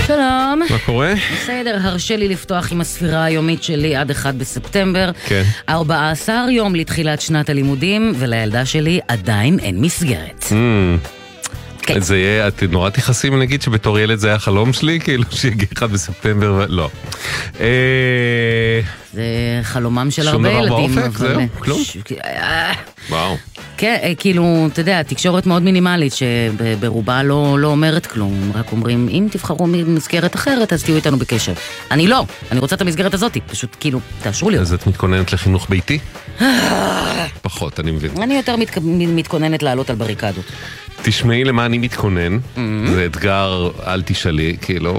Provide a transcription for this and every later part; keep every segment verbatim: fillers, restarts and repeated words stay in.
שלום. מה קורה? בסדר, הרשה לי לפתוח עם הספירה היומית שלי עד אחד בספטמבר. כן. ארבעה עשר יום לתחילת שנת הלימודים, ולילדה שלי עדיין אין מסגרת. כן. זה יהיה, את נורא תיחסים נגיד שבתור ילד זה היה חלום שלי, כאילו שיגיע אחד בספטמבר, ו... לא. זה חלומם של הרבה שום דבר ילדים. באופק, זהו, כלום. וואו. כן, כאילו, אתה יודע, תקשורת מאוד מינימלית שברובה לא, לא אומרת כלום, רק אומרים, אם תבחרו מסגרת אחרת, אז תהיו איתנו בקשר. אני לא, אני רוצה את המסגרת הזאת, פשוט כאילו, תאשרו לי. אז את מתכוננת לחינוך ביתי? פחות, אני מבין. אני יותר מת, מתכוננת לעלות על בריקדות. תשמעי למה אני מתכונן, זה אתגר, אל תשאלי, כאילו.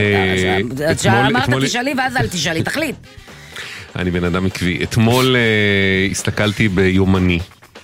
אז אמרת תשאלי ואז אל תשאלי, תחליט. אני בן אדם עקבי. אתמול הסתכלתי ביומני,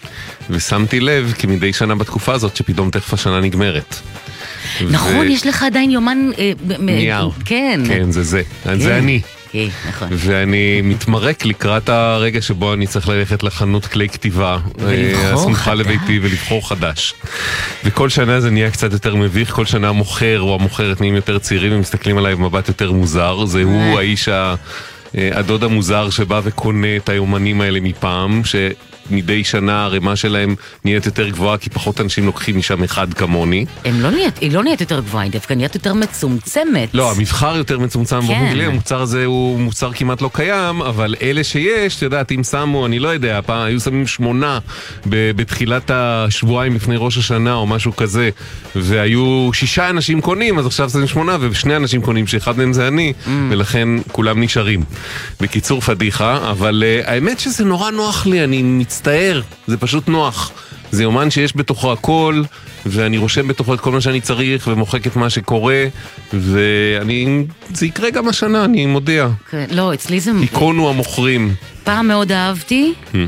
ושמתי לב כי מדי שנה בתקופה הזאת שפתאום תכף השנה נגמרת. נכון, יש לך עדיין יומן... נייר. כן. כן, זה זה. זה אני. כן, נכון. ואני מתמרק לקראת הרגע שבו אני צריך ללכת לחנות כלי כתיבה הסמוכה לביתי ולבחור חדש. וכל שנה זה נהיה קצת יותר מביך, כל שנה המוכר או המוכרת נהיים יותר צעירים ומסתכלים עליי במבט יותר מוזר. זה הוא האיש ה... הדוד המוזר שבא וקונה את היומנים האלה מפעם, שמדי שנה הרמה שלהם נהיית יותר גבוהה, כי פחות אנשים לוקחים משם אחד כמוני. הם לא נהיית, היא לא נהיית יותר גבוהה, היא דווקא נהיית יותר מצומצמת. לא, המבחר יותר מצומצם כן. באופן כללי, המוצר הזה הוא מוצר כמעט לא קיים, אבל אלה שיש, אתה יודעת, אם שמו, אני לא יודע, פעם היו שמים שמונה בתחילת השבועיים לפני ראש השנה או משהו כזה, והיו שישה אנשים קונים, אז עכשיו שמים שמונה, ושני אנשים קונים, שאחד מהם זה אני, mm. ולכן כולם נשארים. בקיצור פדיחה, אבל uh, האמת שזה נורא נוח לי, אני מצטער, זה פשוט נוח. זה יומן שיש בתוכו הכל, ואני רושם בתוכו את כל מה שאני צריך, ומוחק את מה שקורה, ואני, זה יקרה גם השנה, אני מודיע. כן, לא, אצלי זה... עיקונו המוכרים. פעם מאוד אהבתי, hmm.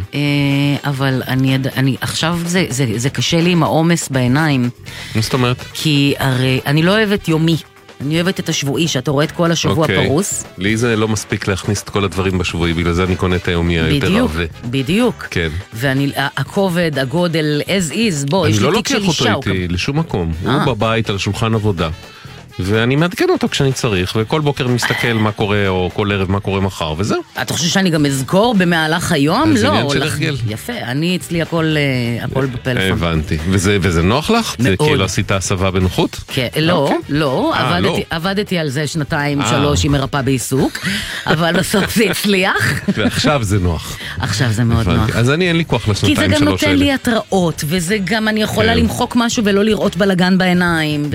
אבל אני, אני, עכשיו זה, זה, זה קשה לי עם העומס בעיניים. מה זאת אומרת? כי הרי אני לא אוהבת יומי. אני אוהבת את השבועי, שאתה רואה את כל השבוע okay. פרוס. לי זה לא מספיק להכניס את כל הדברים בשבועי, בגלל זה אני קונה את היומי היותר הרבה. בדיוק, בדיוק. כן. ואני, הכובד, הגודל, as is, בוא, יש לי תיק של אישה. אני לא לוקח אותו איתי לשום מקום. הוא בבית על שולחן עבודה. ואני מעדכן אותו כשאני צריך, וכל בוקר מסתכל מה קורה, או כל ערב מה קורה מחר, וזהו. אתה חושב שאני גם אזכור במהלך היום? זה לא. עניין של הרגל. יפה, אני אצלי הכל, הכל בפלאפון. הבנתי. וזה, וזה נוח לך? מאוד. זה כאילו עשית הסבה בנוחות? כן, לא, לא. עבדתי, עבדתי על זה שנתיים, שלוש, עם מרפאה בעיסוק, אבל בסוף זה הצליח. ועכשיו זה נוח. עכשיו זה מאוד נוח. אז אני אין לי כוח לשנתיים, שלוש כי זה גם נותן לי התראות, וזה גם אני יכולה למחוק משהו ולא לראות בלגן בעיניים.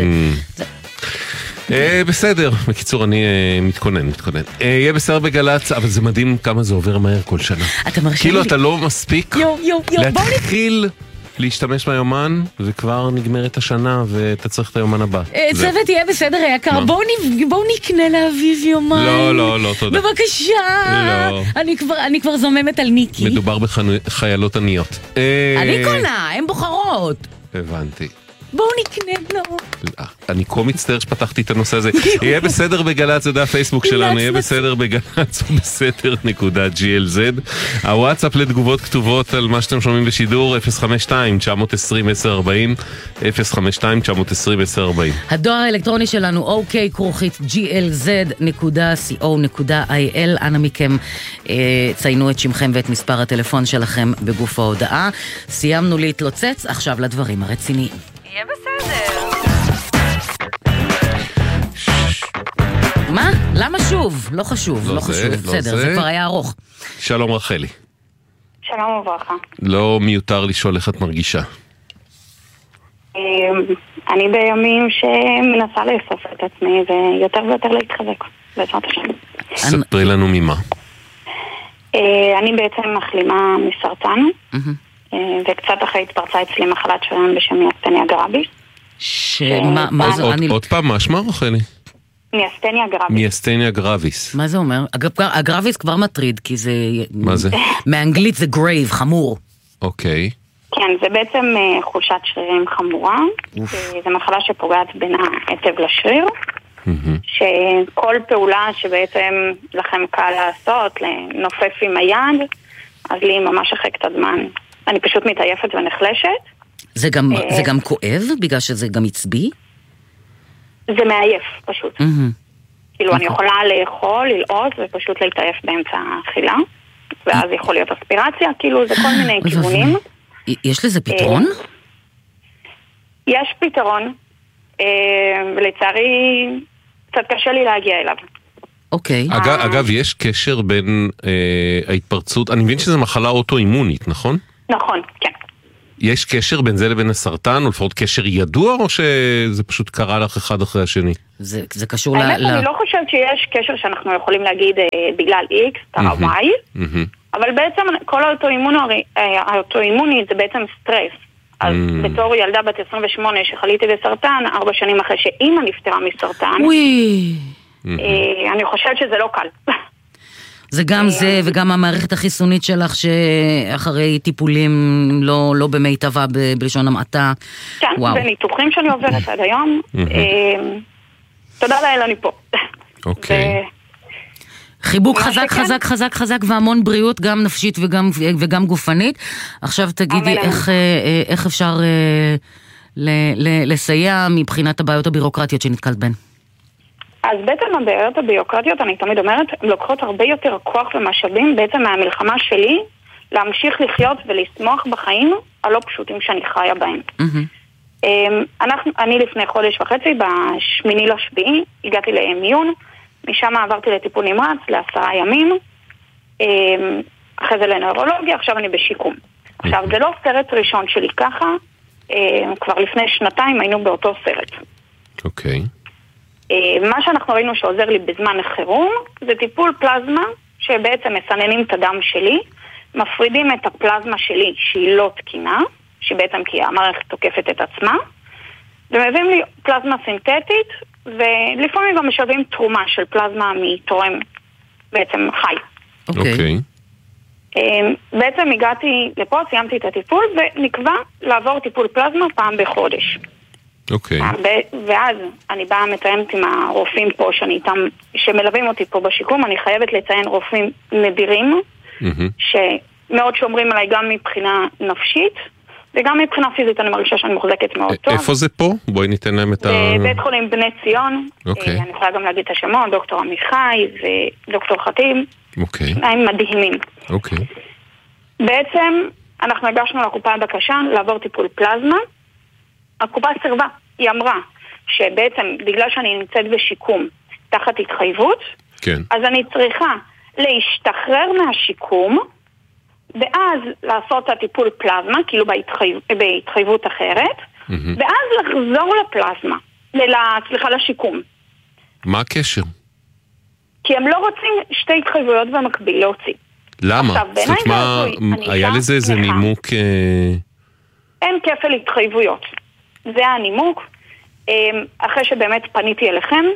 בסדר, בקיצור אני מתכונן, מתכונן. יהיה בסדר בגלץ, אבל זה מדהים כמה זה עובר מהר כל שנה. כאילו אתה לא מספיק להתחיל להשתמש ביומן, וכבר נגמרת השנה, ואתה צריך את היומן הבא. צוות יהיה בסדר יקר, בואו נקנה לאביב יומן. לא, לא, לא, תודה. בבקשה. אני כבר זוממת על ניקי. מדובר בחיילות עניות. אני קונה, הן בוחרות. הבנתי. בואו נקנה לו. אני כה מצטער שפתחתי את הנושא הזה. יהיה בסדר בגלץ, זה דה הפייסבוק שלנו, יהיה בסדר בגלץ בסדר נקודה ג'י אל זד. הוואטסאפ לתגובות כתובות על מה שאתם שומעים בשידור, אפס חמש שתיים תשע עשרים עשר ארבעים, אפס חמש שתיים תשע עשרים עשר ארבעים. הדואר האלקטרוני שלנו, אוקיי כרוכית ג'י אל זד נקודה סי או נקודה איי אל. אנא מכם ציינו את שמכם ואת מספר הטלפון שלכם בגוף ההודעה. סיימנו להתלוצץ, עכשיו לדברים הרציניים. יהיה בסדר. מה? למה שוב? לא חשוב, לא חשוב. בסדר, זה כבר היה ארוך. שלום רחלי. שלום וברכה. לא מיותר לשאול איך את מרגישה. אני בימים שמנסה לאסוף את עצמי ויותר ויותר להתחזק בעזרת השם. ספרי לנו ממה. אני בעצם מחלימה מסרטן. וקצת אחרי התפרצה אצלי מחלת שריון בשם מיאסטניה גרביס. שמה, מה זה? עוד פעם, מה שמה רחלי? מיאסטניה גרביס. מיאסטניה גרביס. מה זה אומר? הגרביס כבר מטריד, כי זה... מה זה? מאנגלית זה grave, חמור. אוקיי. כן, זה בעצם חולשת שרירים חמורה. זה מחלה שפוגעת בין העצב לשריר. שכל פעולה שבעצם לכם קל לעשות, לנופף עם היד, אז לי ממש אחרי קצת זמן. אני פשוט מתעייפת ונחלשת. זה גם, זה גם כואב, בגלל שזה גם עצבי? זה מעייף פשוט. כאילו אני יכולה לאכול, ללעוס ופשוט להתעייף באמצע האכילה, ואז יכול להיות אספירציה, כאילו זה כל מיני כיוונים. יש לזה פתרון? יש פתרון, ולצערי קצת קשה לי להגיע אליו. אוקיי. אגב, יש קשר בין ההתפרצות, אני מבין שזו מחלה אוטואימונית, נכון? נכון, כן. יש קשר בין זה לבין הסרטן, או לפחות קשר ידוע, או שזה פשוט קרה לך אחד אחרי השני? זה, זה קשור ל... האמת, אני לא חושבת שיש קשר שאנחנו יכולים להגיד בגלל X, קרה Y, אבל בעצם כל האוטואימוני זה בעצם סטרס. אז בתור ילדה בת עשרים ושמונה שחליתי בסרטן, ארבע שנים אחרי שאימא נפטרה מסרטן, אני חושבת שזה לא קל. זה גם זה וגם המערכת החיסונית שלך שאחרי טיפולים לא, לא במיטבה בלשון המעטה. כן, בניתוחים שאני עוברת עד היום. תודה לאל, אני פה. אוקיי. חיבוק חזק, חזק, חזק, חזק, והמון בריאות, גם נפשית וגם, וגם גופנית. עכשיו תגידי, איך, איך אפשר ל, ל, לסייע מבחינת הבעיות הבירוקרטיות שנתקלת בהן? אז בעצם הבעיות הבירוקרטיות, אני תמיד אומרת, לוקחות הרבה יותר כוח ומשאבים בעצם מהמלחמה שלי, להמשיך לחיות ולשמוח בחיים הלא פשוטים שאני חיה בהם. אנחנו, אני לפני חודש וחצי, בשמיני לשביעי, הגעתי לאמיון, משם עברתי לטיפול נמרץ, לעשרה ימים, אחרי זה לנוירולוגיה, עכשיו אני בשיקום. עכשיו, זה לא סרט ראשון שלי ככה, כבר לפני שנתיים היינו באותו סרט. אוקיי. מה שאנחנו ראינו שעוזר לי בזמן חירום, זה טיפול פלזמה, שבעצם מסננים את הדם שלי, מפרידים את הפלזמה שלי שהיא לא תקינה, שבעצם כי המערכת תוקפת את עצמה, ומביאים לי פלזמה סינתטית, ולפעמים גם משווים תרומה של פלזמה מתורם בעצם חי. אוקיי. בעצם הגעתי לפה, סיימתי את הטיפול, ונקבע לעבור טיפול פלזמה פעם בחודש. אוקיי. ואז אני באה מתאמת עם הרופאים פה שאני איתם, שמלווים אותי פה בשיקום, אני חייבת לציין רופאים נדירים, שמאוד שומרים עליי גם מבחינה נפשית, וגם מבחינה פיזית אני מרגישה שאני מוחזקת מאוד טוב. איפה זה פה? בואי ניתן להם את ה... בבית חולים בני ציון, אני יכולה גם להגיד את השמות, דוקטור עמיחי ודוקטור חטיב, הם מדהימים. אוקיי. בעצם אנחנו הגשנו לקופה בקשה לעבור טיפול פלזמה, הקופה סירבה, היא אמרה שבעצם בגלל שאני נמצאת בשיקום תחת התחייבות, כן. אז אני צריכה להשתחרר מהשיקום, ואז לעשות את הטיפול פלזמה, כאילו בהתחייב, בהתחייבות אחרת, mm-hmm. ואז לחזור לפלזמה, סליחה, לשיקום. מה הקשר? כי הם לא רוצים שתי התחייבויות במקביל להוציא. למה? עכשיו, זאת מה, היה לזה איזה נימוק... אין כפל התחייבויות. זה הנימוק. אחרי שבאמת פניתי אליכם.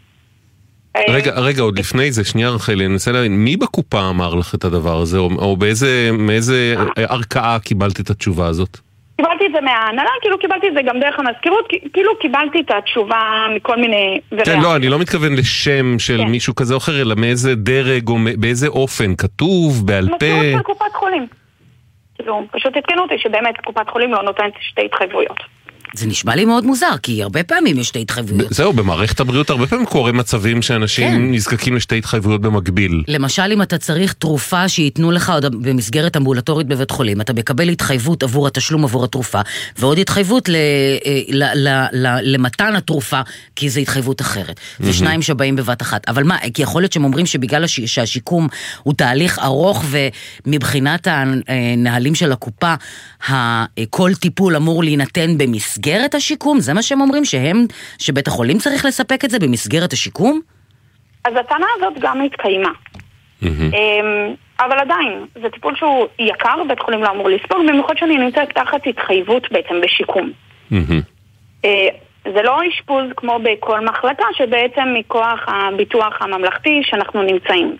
רגע, רגע, עוד לפני זה, שנייה רחלי, אני רוצה להבין, מי בקופה אמר לך את הדבר הזה, או באיזה, מאיזה ערכאה קיבלת את התשובה הזאת? קיבלתי את זה מההנהלה, כאילו קיבלתי את זה גם דרך המזכירות, כאילו קיבלתי את התשובה מכל מיני... כן, לא, אני לא מתכוון לשם של מישהו כזה או אחר, אלא מאיזה דרג או באיזה אופן, כתוב, בעל פה... מזכירות של קופת חולים. כאילו, פשוט התקנו אותי שבאמת קופת חולים לא נותנת שתי התחייבויות. זה נשמע לי מאוד מוזר, כי הרבה פעמים יש שתי התחייבויות. זהו, במערכת הבריאות הרבה פעמים קורה מצבים שאנשים כן. נזקקים לשתי התחייבויות במקביל. למשל, אם אתה צריך תרופה שייתנו לך עוד במסגרת אמבולטורית בבית חולים, אתה מקבל התחייבות עבור התשלום עבור התרופה, ועוד התחייבות ל, ל, ל, ל, למתן התרופה, כי זו התחייבות אחרת. זה mm-hmm. שניים שבאים בבת אחת. אבל מה, כי יכול להיות שהם אומרים שבגלל הש, שהשיקום הוא תהליך ארוך, ומבחינת הנהלים של הקופה, כל טיפול אמור להינתן במסגרת, במסגרת השיקום? זה מה שהם אומרים, שהם, שבית החולים צריך לספק את זה במסגרת השיקום? אז הטענה הזאת גם התקיימה. אבל עדיין, זה טיפול שהוא יקר, בית חולים לא אמור לספוג, במיוחד שאני נמצאת תחת התחייבות בעצם בשיקום. זה לא אשפוז כמו בכל מחלקה, שבעצם מכוח הביטוח הממלכתי שאנחנו נמצאים.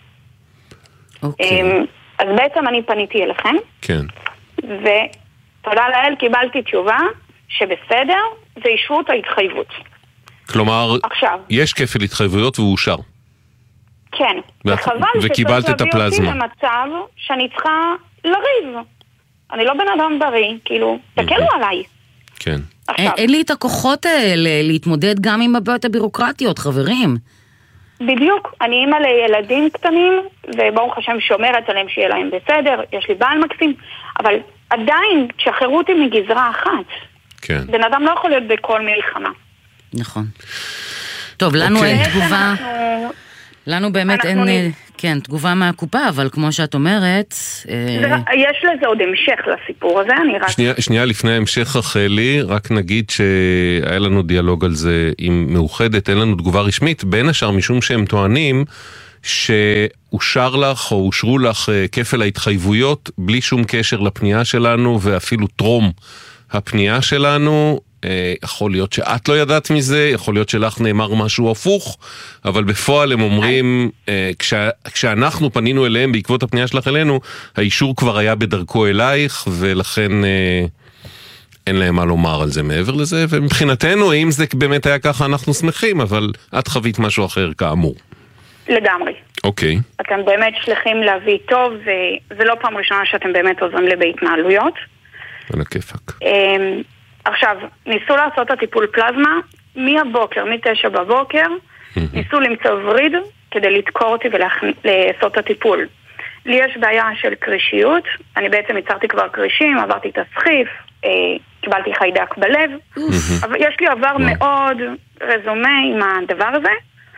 אז בעצם אני פניתי אליכם. כן. ותודה לאל, קיבלתי תשובה שבסדר, זה אישרו את ההתחייבות. כלומר, עכשיו, יש כפל התחייבויות והוא אושר. כן. וחבל וקיבלת את הפלזמה. שצריך להביא אותי למצב שאני צריכה לריב. אני לא בן אדם בריא, כאילו, תקלו עליי. כן. אין לי את הכוחות האלה להתמודד גם עם הבעיות הבירוקרטיות, חברים. בדיוק, אני אימא לילדים קטנים, וברוך השם שומרת עליהם שיהיה להם בסדר, יש לי בעל מקסים, אבל עדיין תשחררו אותי מגזרה אחת. כן. בן אדם לא יכול להיות בכל מלחמה. נכון. טוב, לנו אין תגובה, לנו באמת אין, כן, תגובה מהקופה, אבל כמו שאת אומרת... יש לזה עוד המשך לסיפור הזה, אני רק... שנייה לפני ההמשך, רחלי, רק נגיד שהיה לנו דיאלוג על זה עם מאוחדת, אין לנו תגובה רשמית, בין השאר משום שהם טוענים שאושר לך או אושרו לך כפל ההתחייבויות בלי שום קשר לפנייה שלנו ואפילו טרום הפנייה שלנו. יכול להיות שאת לא ידעת מזה, יכול להיות שלך נאמר משהו הפוך, אבל בפועל הם אומרים, כשה, כשאנחנו פנינו אליהם בעקבות הפנייה שלך אלינו, האישור כבר היה בדרכו אלייך, ולכן אין להם מה לומר על זה מעבר לזה, ומבחינתנו, אם זה באמת היה ככה, אנחנו שמחים, אבל את חווית משהו אחר כאמור. לגמרי. אוקיי. אתם באמת שליחים להביא טוב, וזה לא פעם ראשונה שאתם באמת עוזרים לי בהתנהלויות. על הכיפק. עכשיו, ניסו לעשות את הטיפול פלזמה מהבוקר, מתשע בבוקר, ניסו למצוא וריד כדי לדקור אותי ולעשות את הטיפול. לי יש בעיה של קרישיות, אני בעצם יצרתי כבר קרישים, עברתי את הסחיף, קיבלתי חיידק בלב, אבל יש לי עבר מאוד רזומה עם הדבר הזה,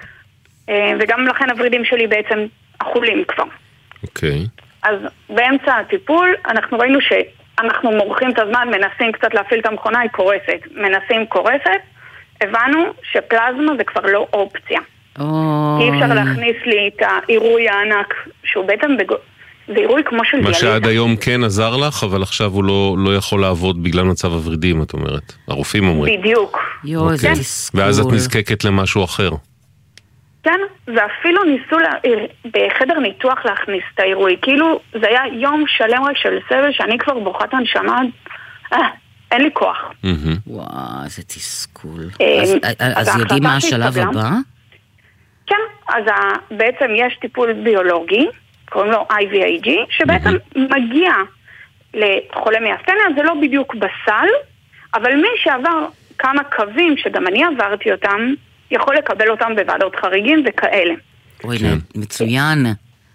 וגם לכן הוורידים שלי בעצם אכולים כבר. אוקיי. אז באמצע הטיפול אנחנו ראינו ש... אנחנו מורחים את הזמן, מנסים קצת להפעיל את המכונה, היא קורסת. מנסים קורסת, הבנו שפלזמה זה כבר לא אופציה. כי אי אפשר להכניס לי את העירוי הענק, שהוא בעצם בג... זה עירוי כמו של מה שעד היום כן עזר לך, אבל עכשיו הוא לא, לא יכול לעבוד בגלל מצב הוורידים, את אומרת. הרופאים אומרים. בדיוק. יו, איזה תסכול. ואז את נזקקת למשהו אחר. כן, ואפילו ניסו לה, בחדר ניתוח להכניס את האירועי, כאילו זה היה יום שלם רק של סבל שאני כבר בוחת הנשמה, אה, אין לי כוח. וואו, איזה תסכול. אז יודעים מה השלב הבא? כן, אז בעצם יש טיפול ביולוגי, קוראים לו איי וי איי ג'י, שבעצם מגיע לחולה מיאסטניה, זה לא בדיוק בסל, אבל מי שעבר כמה קווים, שגם אני עברתי אותם, יכול לקבל אותם בוועדות חריגים וכאלה. אוי, מצוין.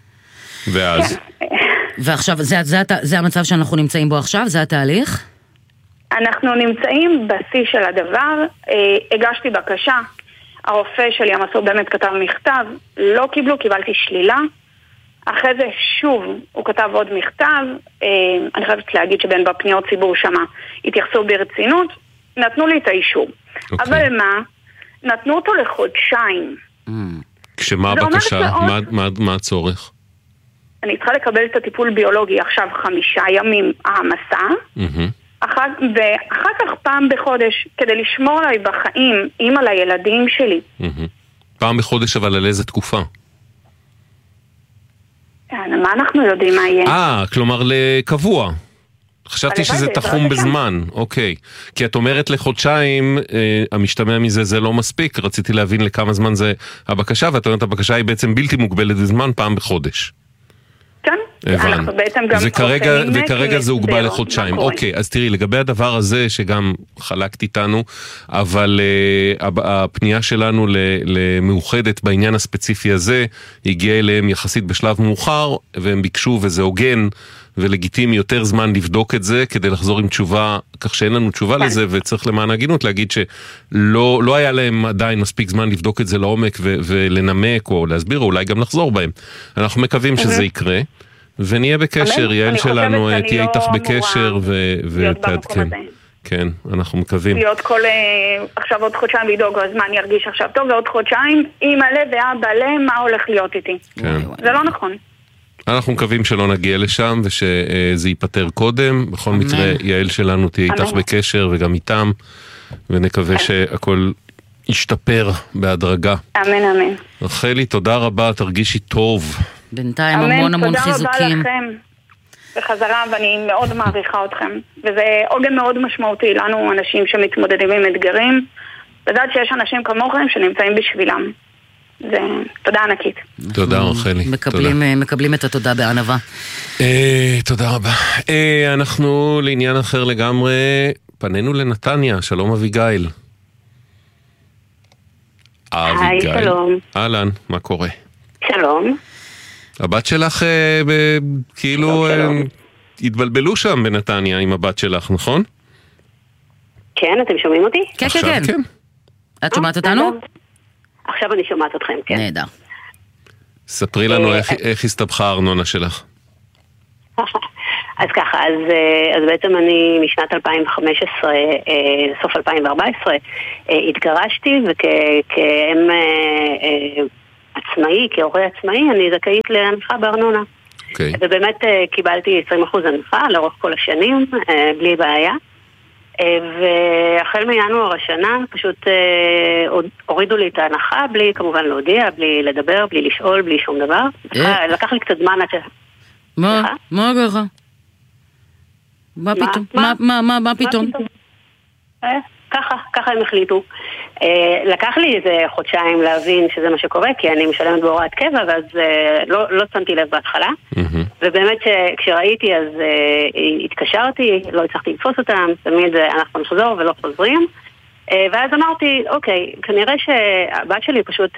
ואז? ועכשיו, זה המצב שאנחנו נמצאים בו עכשיו? זה התהליך? אנחנו נמצאים בשיא של הדבר. הגשתי בקשה. הרופא שלי, המסור באמת כתב מכתב. לא קיבלו, קיבלתי שלילה. אחרי זה שוב, הוא כתב עוד מכתב. אני חייבת להגיד שבין בפניות ציבור שמה התייחסו ברצינות. נתנו לי את האישור. אבל מה? נתנו אותו לחודשיים. כשמה הבקשה? מה הצורך? אני צריכה לקבל את הטיפול ביולוגי עכשיו חמישה ימים העמסה, ואחר כך פעם בחודש, כדי לשמור עליי בחיים, אימא לילדים שלי. פעם בחודש, אבל על איזה תקופה? מה אנחנו יודעים מה יהיה? אה, כלומר לקבוע. חשבתי שזה תחום בזמן, אוקיי. כי את אומרת לחודשיים, המשתמע מזה זה לא מספיק, רציתי להבין לכמה זמן זה הבקשה, ואת אומרת הבקשה היא בעצם בלתי מוגבלת בזמן, פעם בחודש. כן, אנחנו בעצם גם... וכרגע זה הוגבל לחודשיים. אוקיי, אז תראי, לגבי הדבר הזה שגם חלקת איתנו, אבל הפנייה שלנו למאוחדת בעניין הספציפי הזה, הגיעה אליהם יחסית בשלב מאוחר, והם ביקשו, וזה הוגן, ולגיטימי יותר זמן לבדוק את זה, כדי לחזור עם תשובה, כך שאין לנו תשובה לזה, וצריך למען הגינות להגיד שלא לא היה להם עדיין מספיק זמן לבדוק את זה לעומק, ו- ולנמק או להסביר, או אולי גם לחזור בהם. אנחנו מקווים שזה יקרה, ונהיה בקשר, יעל שלנו תהיה איתך בקשר, ותעדכן. כן, אנחנו מקווים. להיות כל, עכשיו עוד חודשיים לדאוג, אז מה אני ארגיש עכשיו טוב, ועוד חודשיים, אמא לב ואבא לב, מה הולך להיות איתי? זה לא נכון. אנחנו מקווים שלא נגיע לשם ושזה ייפטר קודם. בכל מקרה, יעל שלנו תהיה איתך בקשר וגם איתם, ונקווה שהכל ישתפר בהדרגה. אמן, אמן. רחלי, תודה רבה, תרגישי טוב. בינתיים המון המון חיזוקים. תודה רבה לכם בחזרה, ואני מאוד מעריכה אתכם. וזה עוגן מאוד משמעותי לנו, אנשים שמתמודדים עם אתגרים, לדעת שיש אנשים כמוכם שנמצאים בשבילם. זה תודה ענקית. תודה רחלי. מקבלים, מקבלים את התודה בענווה. תודה רבה. אנחנו לעניין אחר לגמרי, פנינו לנתניה, שלום אביגיל. היי, שלום. אהלן, מה קורה? שלום. הבת שלך אה, ב, כאילו אה, התבלבלו שם בנתניה עם הבת שלך, נכון? כן, אתם שומעים אותי? כן, עכשיו כן, כן. כן. את שומעת אותנו? עכשיו אני שומעת אתכם, כן. נהדר. ספרי לנו איך, איך הסתבכה הארנונה שלך. אז ככה, אז, אז בעצם אני משנת אלפיים וחמש עשרה, סוף אלפיים וארבע עשרה, התגרשתי וכאם עצמאי, כהורה עצמאי, אני זכאית להנחה בארנונה. אוקיי. ובאמת קיבלתי עשרים אחוז הנחה לאורך כל השנים, בלי בעיה. והחל מינואר השנה פשוט הורידו לי את ההנחה בלי כמובן להודיע, בלי לדבר, בלי לשאול, בלי שום דבר. לקח לי קצת זמן עד ש... מה? מה ככה? מה פתאום? מה, מה, מה, מה פתאום? ככה, ככה הם החליטו. לקח לי איזה חודשיים להבין שזה מה שקורה, כי אני משלמת בהוראת קבע, ואז לא, לא שמתי לב בהתחלה. ובאמת כשראיתי אז התקשרתי, לא הצלחתי לתפוס אותם, תמיד אנחנו נחזור ולא חוזרים. ואז אמרתי, אוקיי, כנראה שהבת שלי פשוט...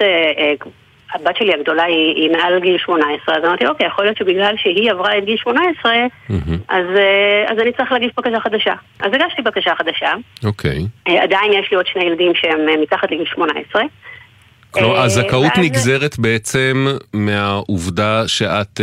הבת שלי הגדולה היא, היא מעל גיל שמונה עשרה, אז אמרתי, אוקיי, יכול להיות שבגלל שהיא עברה את גיל שמונה עשרה, mm-hmm. אז, אז אני צריך להגיש בקשה חדשה. אז הגשתי בקשה חדשה. אוקיי. עדיין יש לי עוד שני ילדים שהם מתחת לגיל שמונה עשרה. כלומר, הזכאות נגזרת בעצם מהעובדה שאת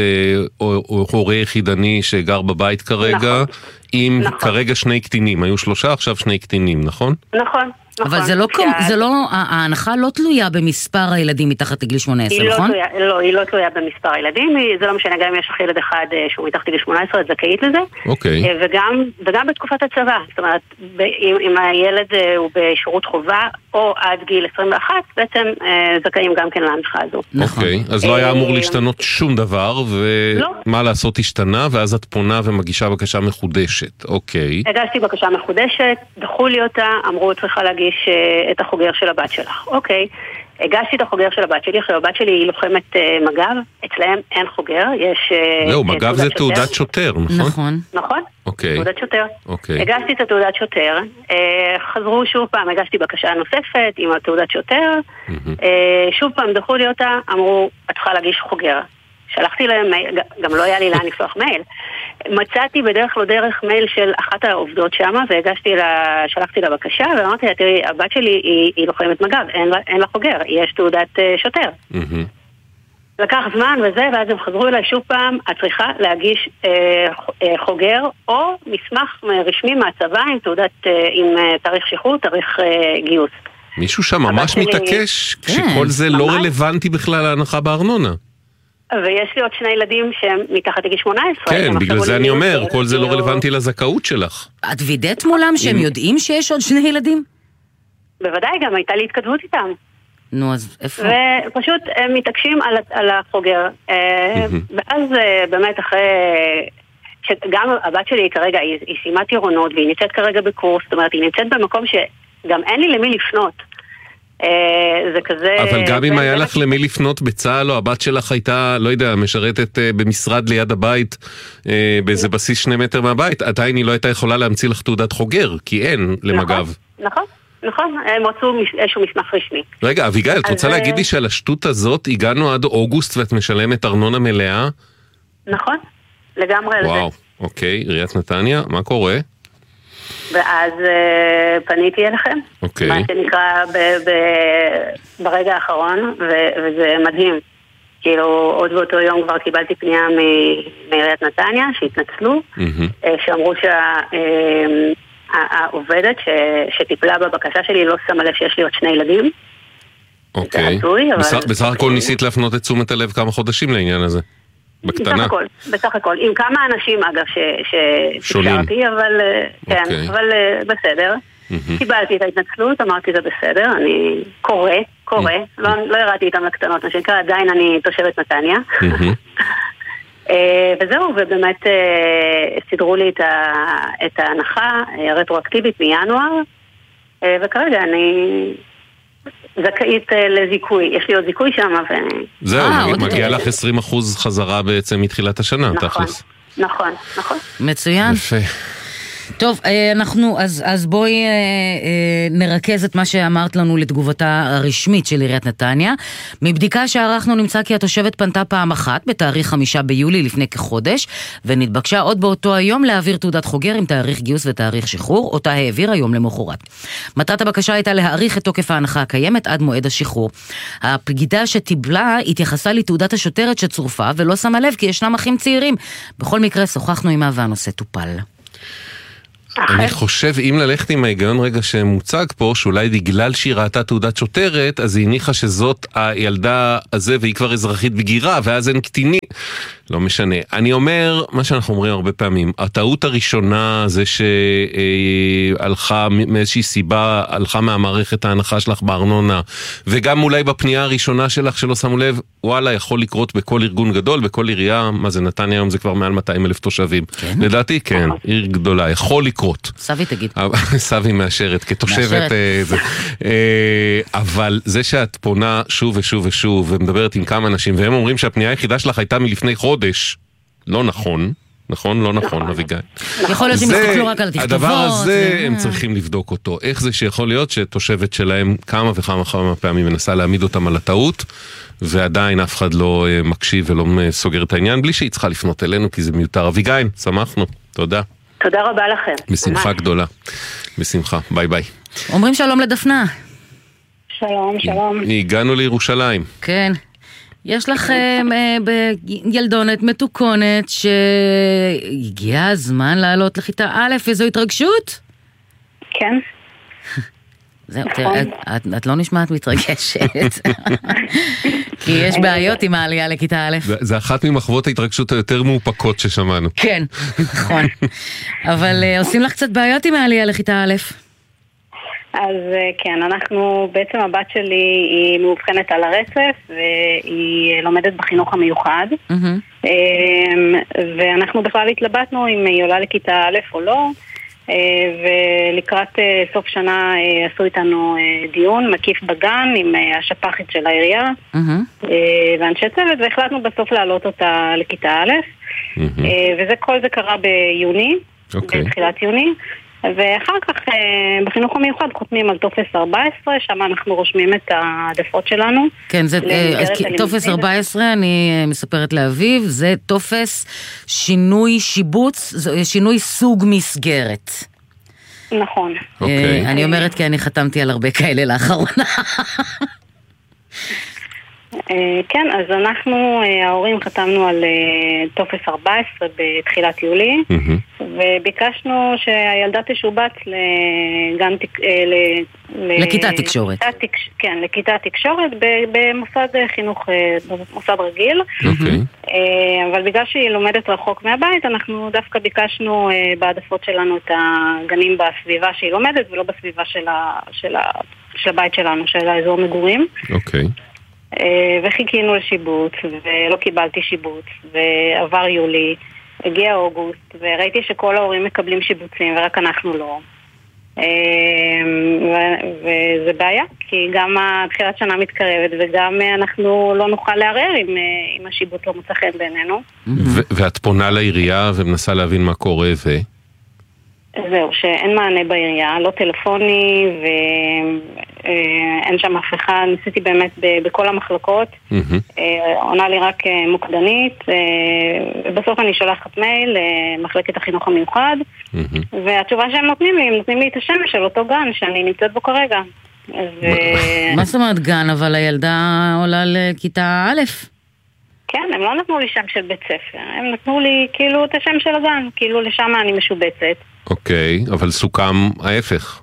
הורה יחידני שגר בבית כרגע, עם כרגע שני קטינים. היו שלושה, עכשיו שני קטינים, נכון? נכון. אבל זה לא, זה לא, ההנחה לא תלויה במספר הילדים מתחת לגיל שמונה עשרה, נכון? לא, היא לא תלויה במספר הילדים, זה לא משנה, גם אם יש לך ילד אחד שהוא מתחת לגיל שמונה עשרה, את זכאית לזה. אוקיי. וגם, וגם בתקופת הצבא, זאת אומרת, אם הילד הוא בשירות חובה, או עד גיל עשרים ואחת, בעצם זכאים גם כן להנחה הזו. אוקיי, אז לא היה אמור להשתנות שום דבר, ומה לעשות השתנה, ואז את פונה ומגישה בקשה מחודשת, אוקיי. הגשתי בקשה מחודשת, דחו לי אותה, אמרו צריכה להגיש את החוגר של הבת שלך. אוקיי, הגשתי את החוגר של הבת שלי, אחרי הבת שלי היא לוחמת מג"ב, אצלהם אין חוגר, יש... לא, מג"ב זה תעודת שוטר, נכון? נכון. נכון, אוקיי. תעודת שוטר. אוקיי. הגשתי את התעודת שוטר, חזרו שוב פעם, הגשתי בקשה נוספת עם התעודת שוטר, שוב פעם דחו לי אותה, אמרו, את צריכה להגיש חוגר. שלחתי להם מייל, גם לא היה לי לאן לפתוח מייל. מצאתי בדרך לא דרך מייל של אחת העובדות שמה, והגשתי לה, שלחתי לה בקשה, ואמרתי לה, תראי, הבת שלי היא, היא לוחמת מג"ב, אין, אין לה חוגר, יש תעודת uh, שוטר. Mm-hmm. לקח זמן וזה, ואז הם חזרו אליי שוב פעם, את צריכה להגיש uh, חוגר, או מסמך רשמי מהצבא עם תעודת, uh, עם uh, תאריך שחרור, תאריך uh, גיוס. מישהו שם ממש מתעקש, כן, כשכל זה ממש. לא רלוונטי בכלל להנחה בארנונה. ויש לי עוד שני ילדים שהם מתחת לגיל שמונה עשרה. כן, בגלל זה אני אומר, כל זה לא רלוונטי לזכאות שלך. את וידאת מולם שהם יודעים שיש עוד שני ילדים? בוודאי, גם הייתה לי התכתבות איתם. נו, אז איפה? ופשוט הם מתעקשים על, על החוגר. ואז באמת אחרי... שגם הבת שלי כרגע, היא, היא סיימה טירונות, והיא נמצאת כרגע בקורס, זאת אומרת, היא נמצאת במקום שגם אין לי למי לפנות. זה כזה... אבל גם אם היה לך למי לפנות בצהל, או הבת שלך הייתה, לא יודע, משרתת במשרד ליד הבית, באיזה בסיס שני מטר מהבית, עדיין היא לא הייתה יכולה להמציא לך תעודת חוגר, כי אין למג"ב. נכון, נכון, הם רצו איזשהו מסמך רשמי. רגע, אביגיל, את רוצה להגיד לי שעל השטות הזאת הגענו עד אוגוסט ואת משלמת ארנונה מלאה? נכון, לגמרי על זה. וואו, אוקיי, עיריית נתניה, מה קורה? ואז uh, פניתי אליכם, okay. מה שנקרא ב- ב- ברגע האחרון, ו- וזה מדהים. כאילו, עוד באותו יום כבר קיבלתי פנייה מעיריית נתניה, שהתנצלו, mm-hmm. uh, שאמרו שהעובדת uh, ש- שטיפלה בבקשה שלי לא שמה לב שיש לי עוד שני ילדים. אוקיי. הזוי, אבל... בסך, בסך הכל ניסית להפנות את תשומת הלב כמה חודשים לעניין הזה. בקטנה. בסך הכל, בסך הכל. עם כמה אנשים, אגב, שפשרתי, אבל, כן, אבל בסדר. קיבלתי את ההתנצלות, אמרתי זה בסדר, אני קורא, קורא, לא הראיתי איתם לקטנות, מה שנקרא, עדיין אני תושבת נתניה. וזהו, ובאמת סידרו לי את ההנחה רטרואקטיבית מינואר, וכרגע אני... זכאית לזיכוי, יש לי עוד זיכוי שם ו... זהו, מגיע לך עשרים אחוז חזרה בעצם מתחילת השנה, תכלס. נכון, נכון. מצוין. יפה. טוב, אנחנו, אז, אז בואי נרכז את מה שאמרת לנו לתגובתה הרשמית של עיריית נתניה. מבדיקה שערכנו נמצא כי התושבת פנתה פעם אחת בתאריך חמישה ביולי לפני כחודש, ונתבקשה עוד באותו היום להעביר תעודת חוגר עם תאריך גיוס ותאריך שחרור, אותה העביר היום למחרת. מטרת הבקשה הייתה להאריך את תוקף ההנחה הקיימת עד מועד השחרור. הפגידה שטיבלה התייחסה לתעודת השוטרת שצורפה ולא שמה לב כי ישנם אחים צעירים. בכל מקרה שוחחנו עימה והנושא טופל. אני חושב, אם ללכת עם ההיגיון רגע שמוצג פה, שאולי בגלל שהיא ראתה תעודת שוטרת, אז היא הניחה שזאת הילדה הזה, והיא כבר אזרחית בגירה, ואז אין קטיני. לא משנה. אני אומר, מה שאנחנו אומרים הרבה פעמים, הטעות הראשונה זה שהלכה מאיזושהי סיבה, הלכה מהמערכת ההנחה שלך בארנונה, וגם אולי בפנייה הראשונה שלך שלא שמו לב, וואלה, יכול לקרות בכל ארגון גדול, בכל עירייה, מה זה נתניה היום זה כבר מעל מאתיים אלף תושבים. כן? לדעתי, כן, עיר גדולה, יכול לקרות. סבי תגיד. סבי מאשרת, כתושבת. זה. אבל זה שאת פונה שוב ושוב ושוב, ומדברת עם כמה אנשים, והם אומרים שהפנייה היחידה שלך הייתה מלפני חודש, לא נכון, נכון? לא נכון, אביגי. יכול להיות שהם הסתכלו רק על התכתובות. הדבר הזה הם צריכים לבדוק אותו. איך זה שיכול להיות שתושבת שלהם כמה וכמה כמה פעמים מנסה להעמיד אותם על הטעות, ועדיין אף אחד לא מקשיב ולא סוגר את העניין, בלי שהיא צריכה לפנות אלינו, כי זה מיותר. אביגי, שמחנו. תודה. תודה רבה לכם. בשמחה גדולה. בשמחה. ביי ביי. אומרים שלום לדפנה. שלום, שלום. הגענו לירושלים. כן. יש לכם ילדונת מתוקונת שהגיע הזמן לעלות לכיתה א', איזו התרגשות? כן. זהו, תראה, את, את לא נשמעת מתרגשת. כי יש בעיות עם העלייה לכיתה א'. זה, זה אחת ממחוות ההתרגשות היותר מאופקות ששמענו. כן, נכון. אבל עושים לך קצת בעיות עם העלייה לכיתה א'. אז כן, אנחנו, בעצם הבת שלי היא מאובחנת על הרצף, והיא לומדת בחינוך המיוחד. Mm-hmm. ואנחנו בכלל התלבטנו אם היא עולה לכיתה א' או לא. ולקראת סוף שנה עשו איתנו דיון מקיף בגן עם השפחית של העירייה ואנשי צוות, והחלטנו בסוף להעלות אותה לכיתה א', וזה כל זה קרה ביוני, בתחילת יוני, ואחר כך בחינוך המיוחד חותמים על טופס ארבע עשרה, שם אנחנו רושמים את העדפות שלנו. כן, זה טופס ארבע עשרה, אני מספרת לאביב, זה טופס שינוי שיבוץ, שינוי סוג מסגרת. נכון. אני אומרת כי אני חתמתי על הרבה כאלה לאחרונה. כן, אז אנחנו, ההורים, חתמנו על טופס ארבע עשרה בתחילת יולי, וביקשנו שהילדה תשובץ לגן, לכיתה תקשורת. כן, לכיתה תקשורת במוסד חינוך, במוסד רגיל. אבל בגלל שהיא לומדת רחוק מהבית, אנחנו דווקא ביקשנו בעדפות שלנו את הגנים בסביבה שהיא לומדת, ולא בסביבה של הבית שלנו, של האזור מגורים. אוקיי. וחיכינו לשיבוץ, ולא קיבלתי שיבוץ, ועבר יולי, הגיע אוגוסט, וראיתי שכל ההורים מקבלים שיבוצים, ורק אנחנו לא. וזה בעיה, כי גם התחילת שנה מתקרבת, וגם אנחנו לא נוכל לערער אם השיבוץ לא מוצא חן בעינינו. ואת פונה לעירייה ומנסה להבין מה קורה ו... זהו, שאין מענה בעירייה, לא טלפוני ואין שם אף אחד. ניסיתי באמת בכל המחלקות, עונה לי רק מוקדנית, ובסוף אני שולחת מייל למחלקת החינוך המיוחד, והתשובה שהם נותנים לי, הם נותנים לי את השם של אותו גן שאני נמצאת בו כרגע. מה זאת אומרת גן, אבל הילדה עולה לכיתה א'? כן, הם לא נתנו לי שם של בית ספר, הם נתנו לי כאילו את השם של הגן, כאילו לשם אני משובצת. אוקיי, אבל סוכם ההפך.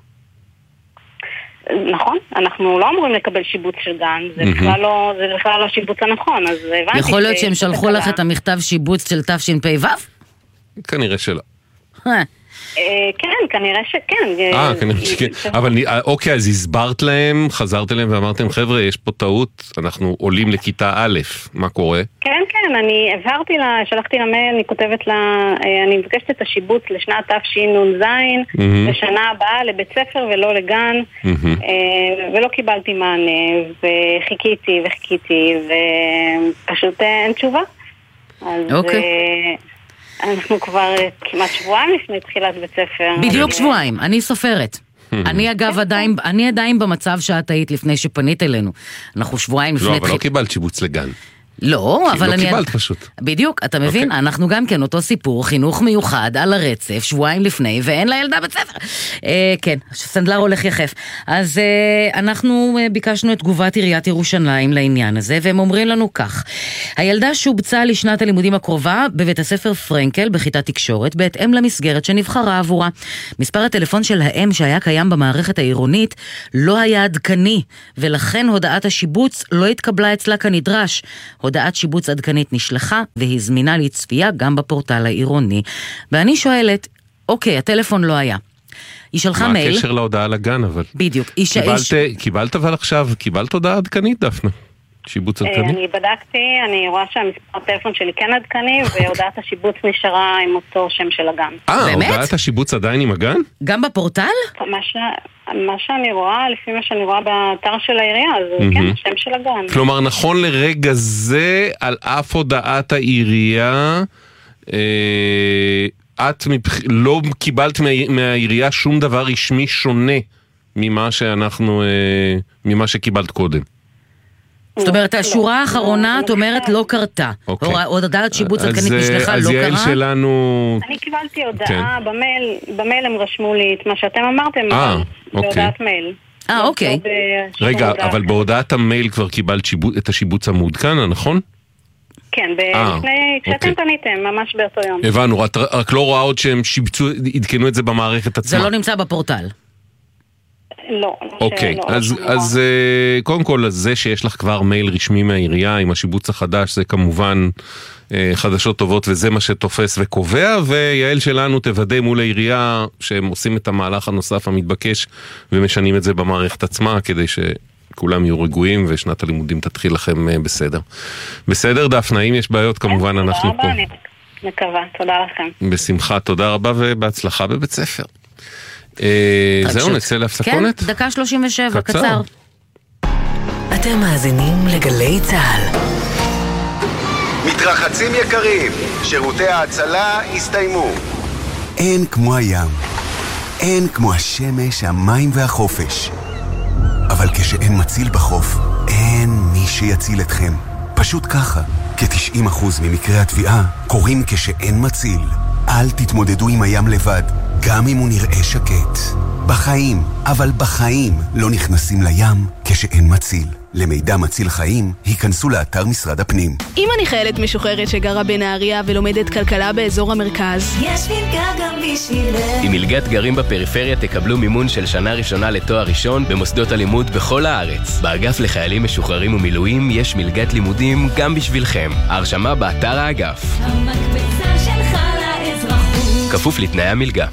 נכון, אנחנו לא אמורים לקבל שיבוץ של גן, זה בכלל לא, זה בכלל לא שיבוץ הנכון, אז הבנתי... יכול להיות שהם שלחו לך את המכתב שיבוץ של תשפ"ו? כנראה שלא. כן, כנראה שכן. אה, כנראה שכן. אבל אוקיי, אז הסברת להם, חזרת אליהם ואמרתם, חבר'ה, יש פה טעות, אנחנו עולים לכיתה א', מה קורה? כן, כן, אני הבהרתי לה, שלחתי לה מייל, אני כותבת לה, אני מבקשת את השיבוץ לשנת תשנ"ז, לשנה הבאה לבית ספר ולא לגן, ולא קיבלתי מענה, וחיכיתי וחיכיתי, ופשוט אין תשובה. אוקיי. אנחנו כבר כמעט שבועיים לפני תחילת בית ספר. בדיוק שבועיים, אני סופרת. אני אגב עדיין, אני עדיין במצב שאת היית לפני שפנית אלינו. אנחנו שבועיים לפני... לא, אבל לא קיבלת שיבוץ לגן. לא, אבל אני... לא קיבלת פשוט. בדיוק, אתה מבין? אנחנו גם כן אותו סיפור, חינוך מיוחד על הרצף, שבועיים לפני, ואין לילדה בית ספר. כן, סנדלר הולך יחף. אז אנחנו ביקשנו את תגובת עיריית ירושלים לעניין הזה, והם אומרים לנו כך: הילדה שובצה לשנת הלימודים הקרובה בבית הספר פרנקל בכיתת תקשורת, בהתאם למסגרת שנבחרה עבורה. מספר הטלפון של האם שהיה קיים במערכת העירונית לא היה עדכני, ולכן הודעת השיבוץ לא התקבלה אצלה כנדרש. הודעת שיבוץ עדכנית נשלחה והזמינה לצפייה גם בפורטל העירוני. ואני שואלת, אוקיי, הטלפון לא היה. היא שלחה מייל. מה הקשר להודעה לגן, אבל? בדיוק. קיבלת, קיבלת אבל עכשיו, קיבלת הודעה עדכנית, דפנה? שיבוץ עדכני? אני בדקתי, אני רואה שהמספר הטלפון שלי כן עדכני, והודעת השיבוץ נשארה עם אותו שם של הגן. אה, הודעת השיבוץ עדיין עם הגן? גם בפורטל? מה ש... מה שאני רואה, לפי מה שאני רואה באתר של העירייה, זה כן, השם של הגן. כלומר, נכון לרגע זה, על אף הודעת העירייה, את לא קיבלת מהעירייה שום דבר רשמי שונה ממה שאנחנו, ממה שקיבלת קודם. זאת אומרת, השורה האחרונה, את אומרת, לא קרתה. הודעת שיבוץ עדכנית נשלחה, לא קרה. אז יעל שלנו... אני קיבלתי הודעה במייל, במייל הם רשמו לי את מה שאתם אמרתם, בהודעת מייל. אה, אוקיי. רגע, אבל בהודעת המייל כבר קיבלת את השיבוץ המעודכן, נכון? כן, לפני, כשאתם פניתם, ממש באותו יום. הבנו, רק לא רואה עוד שהם שיבצו, עדכנו את זה במערכת עצמה. זה לא נמצא בפורטל. לא. אוקיי, אז, אז קודם כל, זה שיש לך כבר מייל רשמי מהעירייה עם השיבוץ החדש, זה כמובן חדשות טובות, וזה מה שתופס וקובע, ויעל שלנו תוודא מול העירייה שהם עושים את המהלך הנוסף המתבקש, ומשנים את זה במערכת עצמה, כדי שכולם יהיו רגועים, ושנת הלימודים תתחיל לכם בסדר. בסדר, דפנה, אם יש בעיות, כמובן אנחנו פה. תודה רבה, אני מקווה, תודה לכם. בשמחה, תודה רבה, ובהצלחה בבית ספר. זהו, נצא להפסקונת? כן, דקה שלושים ושבע, קצר. אתם מאזינים לגלי צהל. מתרחצים יקרים, שירותי ההצלה הסתיימו. אין כמו הים, אין כמו השמש, המים והחופש. אבל כשאין מציל בחוף, אין מי שיציל אתכם. פשוט ככה, כ-תשעים אחוז ממקרי התביעה קורים כשאין מציל. אל תתמודדו עם הים לבד, גם אם הוא נראה שקט. בחיים, אבל בחיים לא נכנסים לים כשאין מציל. למידע מציל חיים, היכנסו לאתר משרד הפנים. אם אני חיילת משוחררת שגרה בנהריה ולומדת כלכלה באזור המרכז, יש מלגה גם בשבילך. עם מלגת גרים בפריפריה תקבלו מימון של שנה ראשונה לתואר ראשון במוסדות הלימוד בכל הארץ. באגף לחיילים משוחררים ומילואים יש מלגת לימודים גם בשבילכם. ההרשמה באתר האגף. המקבצה שלך לאזרחות. כפוף לתנאי המלגה.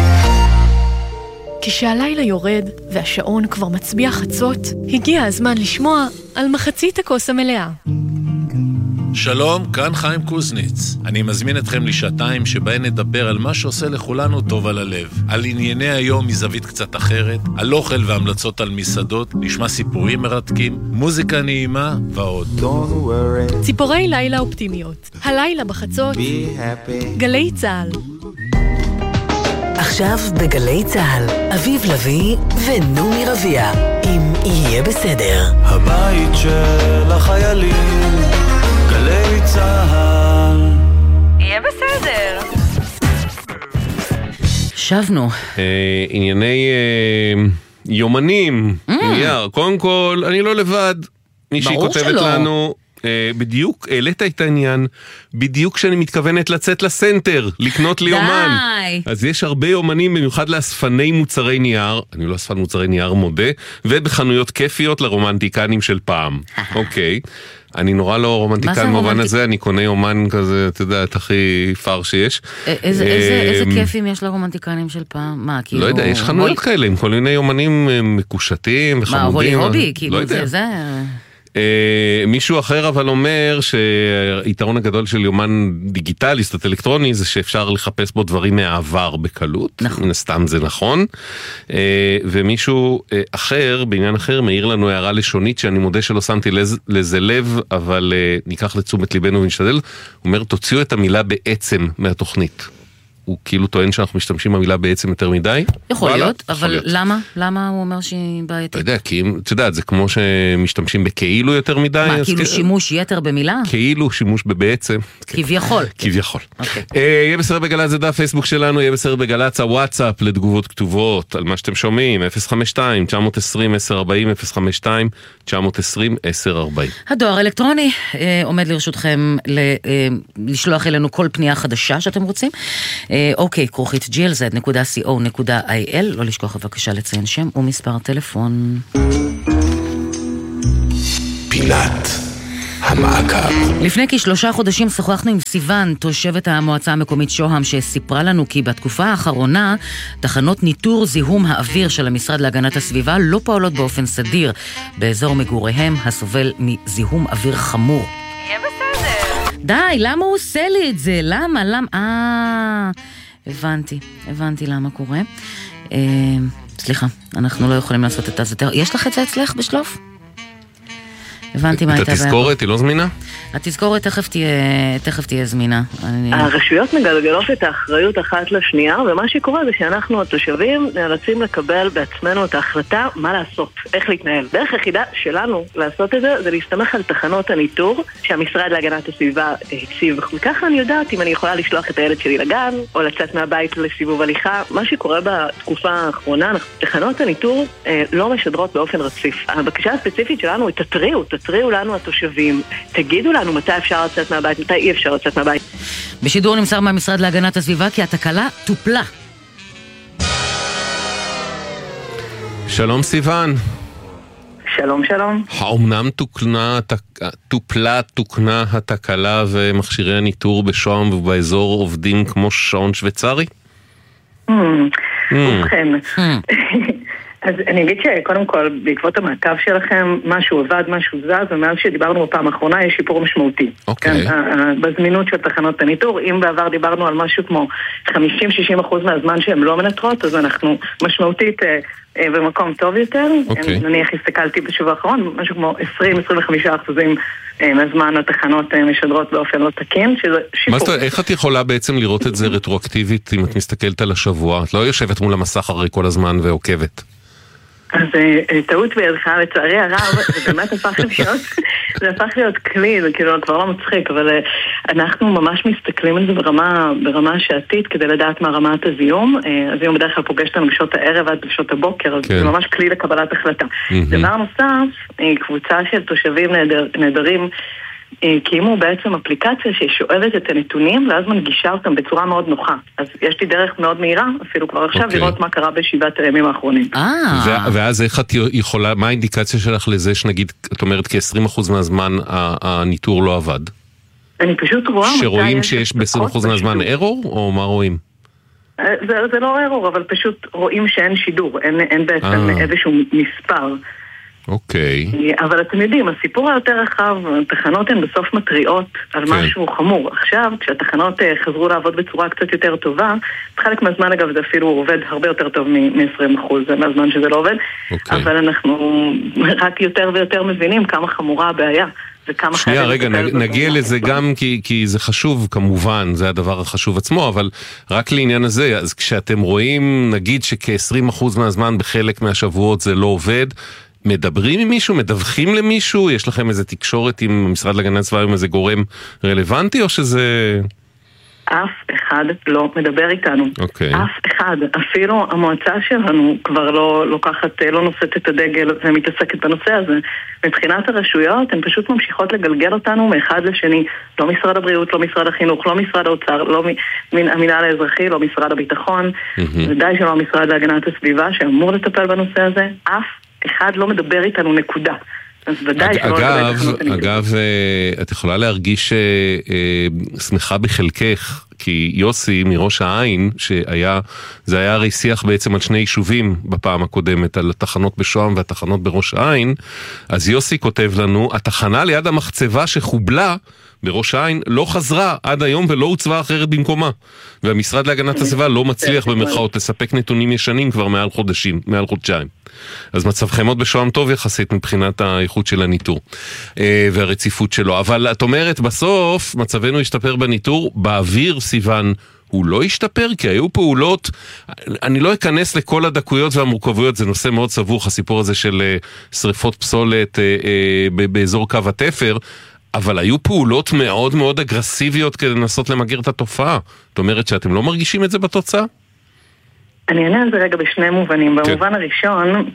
כשהלילה יורד והשעון כבר מצביע חצות, הגיע הזמן לשמוע על מחצית הכוס המלאה. שלום, כאן חיים קוזניץ. אני מזמין אתכם לשעתיים שבהן נדבר על מה שעושה לכולנו טוב על הלב. על ענייני היום מזווית קצת אחרת, על אוכל והמלצות על מסעדות, נשמע סיפורים מרתקים, מוזיקה נעימה ועוד. ציפורי לילה אופטימיות. הלילה בחצות, גלי צהל. עכשיו בגלי צהל, אביב לוי ונומי רביע, אם יהיה בסדר. הבית של החיילים, גלי צהל. יהיה בסדר. שבנו. ענייני יומנים, נייר. קודם כל, אני לא לבד. מישהי כותבת לנו... בדיוק, העלית את העניין, בדיוק כשאני מתכוונת לצאת לסנטר, לקנות לי יומן. אז יש הרבה יומנים, במיוחד לאספני מוצרי נייר, אני לא אספן מוצרי נייר מודה, ובחנויות כיפיות לרומנטיקנים של פעם. אוקיי. אני נורא לא רומנטיקן במובן הזה, אני קונה יומן כזה, אתה יודע, את הכי פאר שיש. איזה כיפים יש לרומנטיקנים של פעם? מה, כאילו... לא יודע, יש חנויות כאלה, עם כל מיני יומנים מקושטים וחמודים. מה, הולי הובי? כאילו זה... מישהו אחר אבל אומר שהיתרון הגדול של יומן דיגיטלי, סטט אלקטרוני, זה שאפשר לחפש בו דברים מהעבר בקלות. מן הסתם זה נכון. ומישהו אחר, בעניין אחר, מעיר לנו הערה לשונית שאני מודה שלא שמתי לזה לב, אבל ניקח לתשומת ליבנו ונשתדל. הוא אומר, תוציאו את המילה בעצם מהתוכנית. הוא כאילו טוען שאנחנו משתמשים במילה בעצם יותר מדי. יכול להיות, אבל למה? למה הוא אומר שהיא בעייתית? אתה יודע, כי אתה יודע, זה כמו שמשתמשים בכאילו יותר מדי. מה, כאילו שימוש יתר במילה? כאילו שימוש בבעצם. כביכול. כביכול. יהיה בסדר בגל"צ, זה דף פייסבוק שלנו, יהיה בסדר בגל"צ, הוואטסאפ לתגובות כתובות, על מה שאתם שומעים, אפס חמש שתיים תשע עשרים עשר ארבעים, אפס חמש שתיים תשע עשרים עשר ארבעים. הדואר אלקטרוני עומד לרשותכם לשלוח אלינו כל פנייה חדשה שאתם רוצים. אוקיי, כרוכית ג'י אל זד נקודה סי או נקודה איי אל, לא לשכוח בבקשה לציין שם ומספר טלפון. פינת המעקב. לפני כשלושה חודשים שוחחנו עם סיוון, תושבת המועצה המקומית שוהם, שסיפרה לנו כי בתקופה האחרונה תחנות ניטור זיהום האוויר של המשרד להגנת הסביבה לא פועלות באופן סדיר באזור מגוריהם הסובל מזיהום אוויר חמור. יהיה בסדר. די, למה הוא עושה לי את זה? למה? למה? אה, הבנתי, הבנתי למה קורה. אה, סליחה, אנחנו לא יכולים לעשות את זה. יש לך את זה אצלך בשלוף? הבנתי מה הייתה. את התזכורת היא לא זמינה? התזכורת תכף תהיה, תכף תהיה זמינה. הרשויות מגלגלות את האחריות אחת לשנייה, ומה שקורה זה שאנחנו התושבים נאלצים לקבל בעצמנו את ההחלטה מה לעשות, איך להתנהל. דרך היחידה שלנו לעשות את זה, זה להסתמך על תחנות הניטור שהמשרד להגנת הסביבה הציב. וככה אני יודעת אם אני יכולה לשלוח את הילד שלי לגן, או לצאת מהבית לסיבוב הליכה. מה שקורה בתקופה האחרונה, תחנות הניטור לא משדרות באופן רציף. הבקשה הספציפית שלנו היא תתריעו, תתריעו לנו התושבים, תגידו לנו מתי אפשר לצאת מהבית, מתי אי אפשר לצאת מהבית. בשידור נמסר מהמשרד להגנת הסביבה כי התקלה טופלה. שלום סיוון. שלום שלום. האומנם תוקנה, טופלה, תוקנה התקלה ומכשירי הניטור בשוהם ובאזור עובדים כמו שעון שוויצרי? ובכן. אז אני אגיד שקודם כל, בעקבות המעקב שלכם, משהו עבד, משהו זז, ומאז שדיברנו בפעם האחרונה, יש שיפור משמעותי. אוקיי. בזמינות של תחנות הניטור, אם בעבר דיברנו על משהו כמו חמישים עד שישים אחוז מהזמן שהן לא מנטרות, אז אנחנו משמעותית במקום טוב יותר. אוקיי. נניח הסתכלתי בשבוע האחרון, משהו כמו עשרים עד עשרים וחמישה אחוזים מהזמן התחנות משדרות באופן לא תקין, שזה שיפור. מה זאת אומרת, איך את יכולה בעצם לראות את זה רטרואקטיבית אם את מסתכלת על השבוע? את לא יושבת מול המסך הרי כל הזמן ועוקבת. אז טעות בידך, לצערי הרב, זה באמת הפך להיות, זה הפך להיות כלי, זה כאילו כבר לא מצחיק, אבל אנחנו ממש מסתכלים על זה ברמה, ברמה שעתית, כדי לדעת מה רמת הזיהום. הזיהום בדרך כלל פוגש אותנו בשעות הערב עד בשעות הבוקר, אז זה ממש כלי לקבלת החלטה. דבר נוסף, קבוצה של תושבים נהדרים, קיימו בעצם אפליקציה ששואבת את הנתונים ואז מנגישה אותם בצורה מאוד נוחה. אז יש לי דרך מאוד מהירה, אפילו כבר עכשיו, okay. לראות מה קרה בשבעת הימים האחרונים. ואז איך את יכולה, מה האינדיקציה שלך לזה שנגיד, את אומרת כ-עשרים אחוז מהזמן הניטור לא עבד? אני פשוט רואה... שרואים שיש ב-עשרים אחוז מהזמן ארור, או מה רואים? זה, זה לא ארור, אבל פשוט רואים שאין שידור, אין, אין בעצם איזשהו מספר. אוקיי. אבל אתם יודעים, הסיפור היותר רחב, התחנות הן בסוף מטריעות על משהו חמור. עכשיו, כשהתחנות חזרו לעבוד בצורה קצת יותר טובה, חלק מהזמן אגב זה אפילו עובד הרבה יותר טוב מ-עשרים אחוז מהזמן שזה לא עובד, אבל אנחנו רק יותר ויותר מבינים כמה חמורה הבעיה. שנייה, רגע, נגיע לזה גם כי, כי זה חשוב, כמובן, זה הדבר החשוב עצמו, אבל רק לעניין הזה, אז כשאתם רואים, נגיד שכ-עשרים אחוז מהזמן בחלק מהשבועות זה לא עובד, מדברים עם מישהו, מדווחים למישהו, יש לכם איזה תקשורת עם המשרד להגנת הסביבה, עם איזה גורם רלוונטי, או שזה... אף אחד לא מדבר איתנו. Okay. אף אחד. אפילו המועצה שלנו כבר לא לוקחת, לא נושאת את הדגל ומתעסקת בנושא הזה. מבחינת הרשויות, הן פשוט ממשיכות לגלגל אותנו מאחד לשני. לא משרד הבריאות, לא משרד החינוך, לא משרד האוצר, לא המינהל האזרחי, לא משרד הביטחון. Mm-hmm. ודאי שלא המשרד להגנת הסביבה שאמור לטפל בנושא הזה. אף אחד לא מדבר איתנו, נקודה. אגב, אגב, את יכולה להרגיש שמחה בחלקך כי יוסי מראש העין, שהיה, זה היה הרי שיח בעצם על שני יישובים בפעם הקודמת, על התחנות בשוהם והתחנות בראש העין, אז יוסי כותב לנו, התחנה ליד המחצבה שחובלה בראש העין לא חזרה עד היום ולא הוצבה אחרת במקומה. והמשרד להגנת הסביבה לא מצליח במרכאות לספק נתונים ישנים כבר מעל חודשים, מעל חודשיים. אז מצבכם עוד בשוהם טוב יחסית מבחינת האיכות של הניטור והרציפות שלו. אבל את אומרת בסוף מצבנו השתפר בניטור, באוויר סיוון הוא לא השתפר, כי היו פעולות, אני לא אכנס לכל הדקויות והמורכבויות, זה נושא מאוד סבוך, הסיפור הזה של שריפות פסולת באזור קו התפר, אבל היו פעולות מאוד מאוד אגרסיביות כדי לנסות למגר את התופעה. זאת אומרת שאתם לא מרגישים את זה בתוצאה? אני אענה על זה רגע בשני מובנים. במובן הראשון,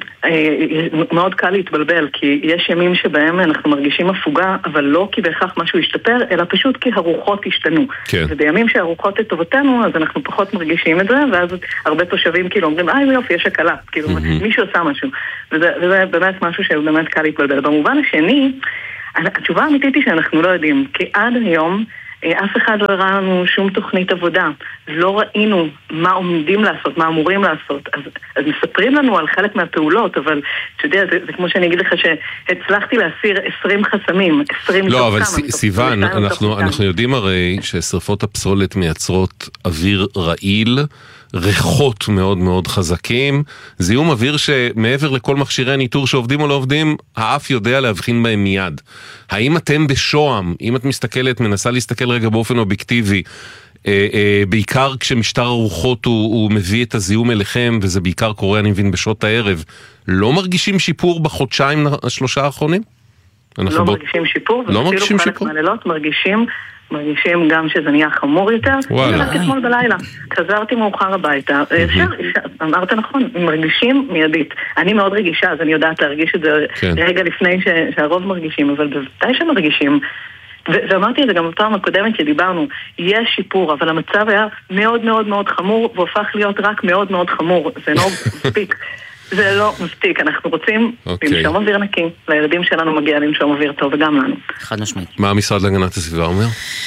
מאוד קל להתבלבל, כי יש ימים שבהם אנחנו מרגישים הפוגה, אבל לא כי בהכרח משהו ישתפר, אלא פשוט כי הרוחות השתנו. כן. ובימים שהרוחות לטובתנו, אז אנחנו פחות מרגישים את זה, ואז הרבה תושבים כאילו אומרים, אה יופי, יש הקלה, כאילו mm-hmm. מישהו עושה משהו. וזה, וזה באמת משהו שבאמת קל להתבלבל. במובן השני, התשובה האמיתית היא שאנחנו לא יודעים, כי עד היום אף אחד לא הראה לנו שום תוכנית עבודה. לא ראינו מה עומדים לעשות, מה אמורים לעשות. אז, אז מספרים לנו על חלק מהפעולות, אבל אתה יודע, זה, זה כמו שאני אגיד לך שהצלחתי להסיר עשרים חסמים, עשרים לא, אבל סיוון, אנחנו, אנחנו יודעים הרי ששרפות הפסולת מייצרות אוויר רעיל, ריחות מאוד מאוד חזקים, זיהום אוויר שמעבר לכל מכשירי הניטור שעובדים או לא עובדים, האף יודע להבחין בהם מיד. האם אתם בשוהם, אם את מסתכלת, מנסה להסתכל רגע באופן אובייקטיבי, אה, אה, בעיקר כשמשטר הרוחות הוא, הוא מביא את הזיהום אליכם, וזה בעיקר קורה, אני מבין, בשעות הערב, לא מרגישים שיפור בחודשיים השלושה האחרונים? לא בוא... מרגישים שיפור, לא מרגישים שיפור? מהלילות מרגישים מרגישים גם שזה נהיה חמור יותר. רק אתמול בלילה. חזרתי מאוחר הביתה. אפשר, אמרת נכון, מרגישים מיידית. אני מאוד רגישה, אז אני יודעת להרגיש את זה רגע לפני שהרוב מרגישים, אבל בוודאי שמרגישים. ואמרתי את זה גם בפעם הקודמת שדיברנו, יש שיפור, אבל המצב היה מאוד מאוד מאוד חמור, והופך להיות רק מאוד מאוד חמור. זה לא מספיק. זה לא מספיק, אנחנו רוצים לנשום אוויר נקי, לילדים שלנו מגיע לנשום אוויר טוב וגם לנו. חד משמעית. מה המשרד להגנת הסביבה אומר?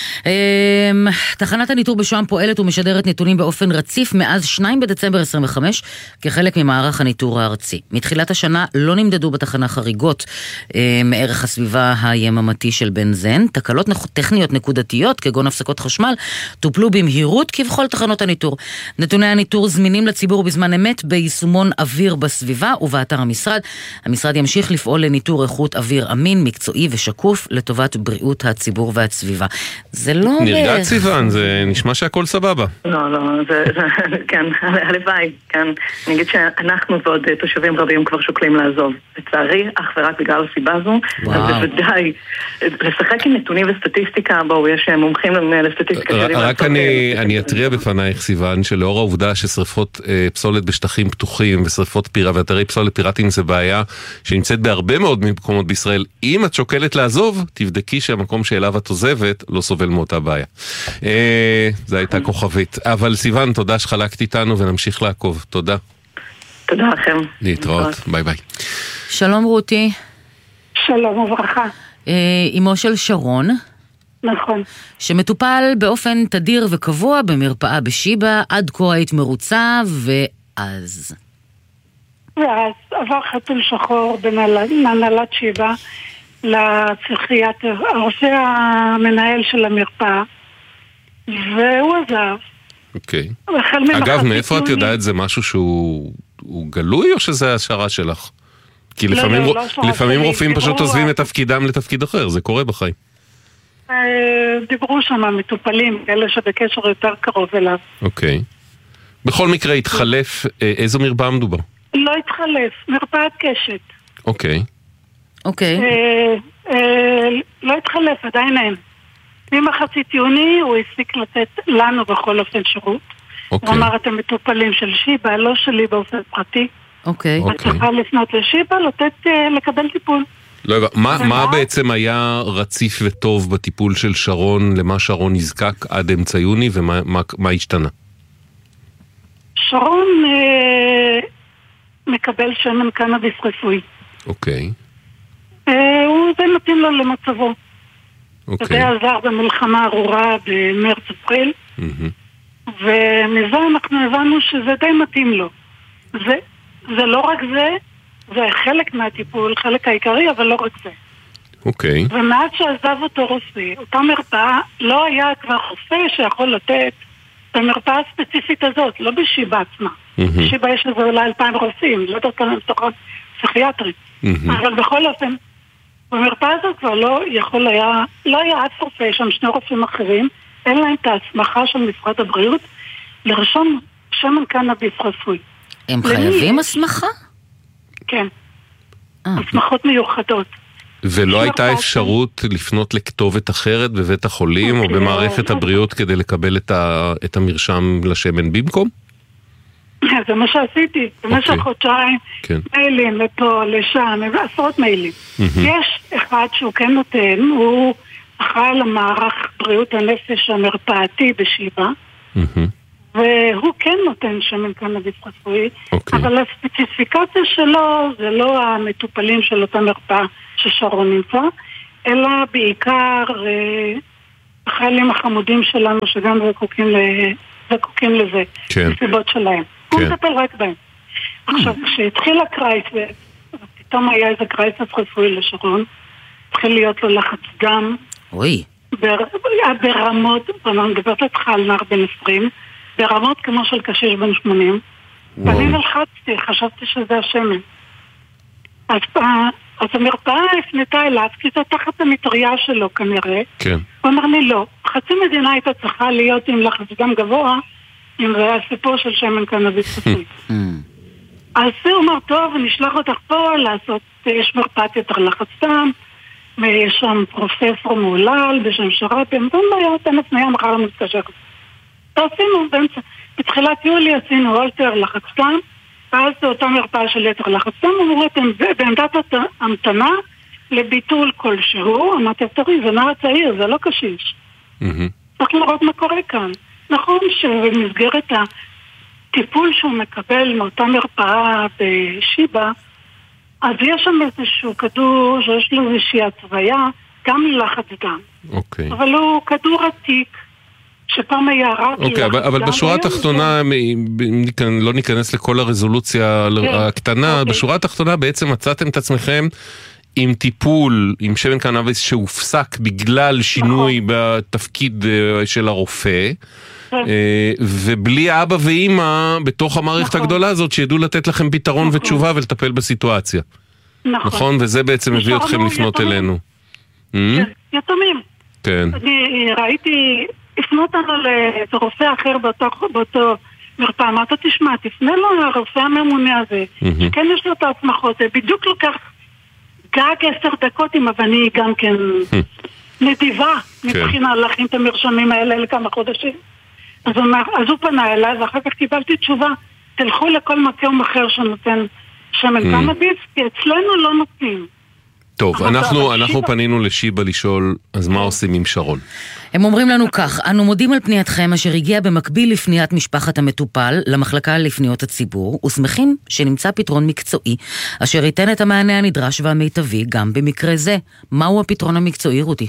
תחנת הניטור בשוהם פועלת ומשדרת נתונים באופן רציף מאז השני בדצמבר עשרים וחמש כחלק ממערך הניטור הארצי. מתחילת השנה לא נמדדו בתחנה חריגות מערך הסביבה היממתי של בנזן. תקלות טכניות נקודתיות כגון הפסקות חשמל טופלו במהירות כבכל תחנות הניטור. נתוני הניטור זמינים לציבור בזמן אמת ביישומון אוויר בסביבה ובאתר המשרד. המשרד ימשיך לפעול לניטור איכות אוויר אמין, מקצועי ושקוף לטובת בריאות הציבור והסביבה. זה לא... נרגעת סיוון, זה נשמע שהכל סבבה. לא, לא, זה, זה, כן, הלוואי, כן. אני אגיד שאנחנו ועוד תושבים רבים כבר שוקלים לעזוב. לצערי, אך ורק בגלל הסיבה הזו, אז בוודאי, לשחק עם נתונים וסטטיסטיקה, בואו, יש מומחים לסטטיסטיקה. רק אני, אני אתריע בפנייך סיוון, שלאור העובדה ששריפות פסולת בשטחים פתוחים ושריפות פירה ואתרי פסולת פיראטיים זה בעיה שנמצאת בהרבה מאוד מקומות בישראל. אם את שוקלת לעזוב, תבדקי שהמקום שאליו את עוזבת לא סובל מאותה בעיה. זו הייתה כוכבית. אבל סיוון, תודה שחלקת איתנו ונמשיך לעקוב. תודה. תודה לכם. להתראות. ביי ביי. שלום רותי. שלום וברכה. אמו של שרון. נכון. שמטופל באופן תדיר וקבוע במרפאה בשיבא, עד כה היית מרוצה ואז... ואז עבר חתול שחור בהנהלת שיבא לפסיכיאטר, הרופא המנהל של המרפאה, והוא עזב. אוקיי. אגב, מאיפה את יודעת, זה משהו שהוא גלוי או שזה השערה שלך? כי לפעמים, לא, לא, לא לפעמים רופאים פשוט עוזבים את תפקידם לתפקיד אחר, זה קורה בחיים. דיברו שם מטופלים, אלה שבקשר יותר קרוב אליו. אוקיי. בכל מקרה התחלף, איזו מרפאה מדובר? לא התחלף, מרפאת קשת. אוקיי. אוקיי. לא התחלף, עדיין אין. ממחצית יוני הוא הספיק לתת לנו בכל אופן שירות. הוא אמר אתם מטופלים של שיבא, לא שלי באופן פרטי. אוקיי. את צריכה לפנות לשיבא, לתת, לקבל טיפול. לא יודע, מה, מה בעצם היה רציף וטוב בטיפול של שרון, למה שרון נזקק עד אמצע יוני, ומה מה, מה השתנה? שרון אה, מקבל שמן קנאביס רפואי. אוקיי. אה, הוא זה מתאים לו למצבו. אוקיי. זה עזר במלחמה ארורה במרץ אפריל. Mm-hmm. ומזה אנחנו הבנו שזה די מתאים לו. זה, זה לא רק זה, זה חלק מהטיפול, חלק העיקרי, אבל לא רק זה. אוקיי. Okay. ומאז שעזב אותו רופא, אותה מרפאה לא היה כבר רופא שיכול לתת במרפאה הספציפית הזאת, לא בשיבה עצמה. Mm-hmm. בשיבה יש לזה אולי אלפיים רופאים, לא יודעת כמה מתוכות פסיכיאטרית. Mm-hmm. אבל בכל אופן, במרפאה הזאת כבר לא יכול היה, לא היה אף רופא, יש שם שני רופאים אחרים, אין להם את ההסמכה של משרד הבריאות לרשום שמן קנאביס רפואי. הם חייבים הסמכה? כן. הסמכות מיוחדות. ולא הייתה אפשרות לפנות לכתובת אחרת בבית החולים או במערכת הבריאות כדי לקבל את המרשם לשמן במקום? זה מה שעשיתי, במשך חודשיים, מיילים לפה, לשם, עשרות מיילים. יש אחד שהוא כן נותן, הוא אחראי למערך בריאות הנפש המרפאתי בשיבה, והוא כן נותן שמן קנאביס רפואי, אבל הספציפיקציה שלו זה לא המטופלים של אותה מרפאה ששרון נמצא, אלא בעיקר החיילים החמודים שלנו שגם זקוקים לזה, בסיבות שלהם. הוא מטפל רק בהם. עכשיו, כשהתחיל הקרייסס, פתאום היה איזה קרייסס רפואי לשרון, התחיל להיות לו לחץ דם. אוי. ברמות, אני מדברת איתך על נער בן עשרים, ברמות כמו של קשיש בן שמונים. ואני נלחצתי, חשבתי שזה השמן. אז, אז המרפאה הפנתה אליו, כי זה תחת המטריה שלו כנראה. כן. הוא אמר לי, לא, חצי מדינה הייתה צריכה להיות עם לחץ דם גבוה, אם זה היה סיפור של שמן קנאביס רפואי. אז הוא אמר, טוב, נשלח אותך פה לעשות, יש מרפאת יותר לחץ דם, ויש שם פרופסור מעולל בשם שרפי, אמרנו לו, היה תן הפניה מחר מתקשר. עשינו, באמצע, בתחילת יולי עשינו הולטר לחץ דם, ואז זו אותה מרפאה של יתר לחץ דם, אמרו, אתם בעמדת המתנה לביטול כלשהו, אמרתי, תראי, זה נער צעיר, זה לא קשיש. צריך לראות מה קורה כאן. נכון שבמסגרת הטיפול שהוא מקבל מאותה מרפאה בשיבה, אז יש שם איזשהו כדור שיש לו איזושהי הצוויה, גם ללחץ דם. אוקיי. אבל הוא כדור עתיק, שפעם היה רק אוקיי, ללחץ אבל, דם. אבל בשורה התחתונה, זה... לא ניכנס לכל הרזולוציה כן. הקטנה, אוקיי. בשורה התחתונה בעצם מצאתם את עצמכם עם טיפול, עם שמן קנאביס שהופסק בגלל שינוי נכון. בתפקיד של הרופא, כן. ובלי אבא ואמא בתוך המערכת נכון. הגדולה הזאת שידעו לתת לכם פתרון נכון. ותשובה ולטפל בסיטואציה. נכון. נכון? וזה בעצם מביא אתכם לפנות יתומים. אלינו. יתומים. כן. אני ראיתי, הפנות לנו לרופא אחר באותו, באותו מרפאה, אמרת תשמע, תפנה לו לרופא הממונה הזה, שכן יש לו את ההסמכות, זה בדיוק לוקח גג עשר דקות עם אבני גם כן נדיבה מבחינה להכין את המרשמים האלה לכמה חודשים. אז הוא פנה אליי ואחר כך קיבלתי תשובה, תלכו לכל מקום אחר שנותן שמן קנאביס, כי אצלנו לא נותנים. טוב, אנחנו, אנחנו פנינו לשיבה לשאול, אז מה עושים עם שרון? הם אומרים לנו כך, אנו מודים על פנייתכם אשר הגיע במקביל לפניית משפחת המטופל למחלקה לפניות הציבור, ושמחים שנמצא פתרון מקצועי, אשר ייתן את המענה הנדרש והמיטבי גם במקרה זה. מהו הפתרון המקצועי, רותי?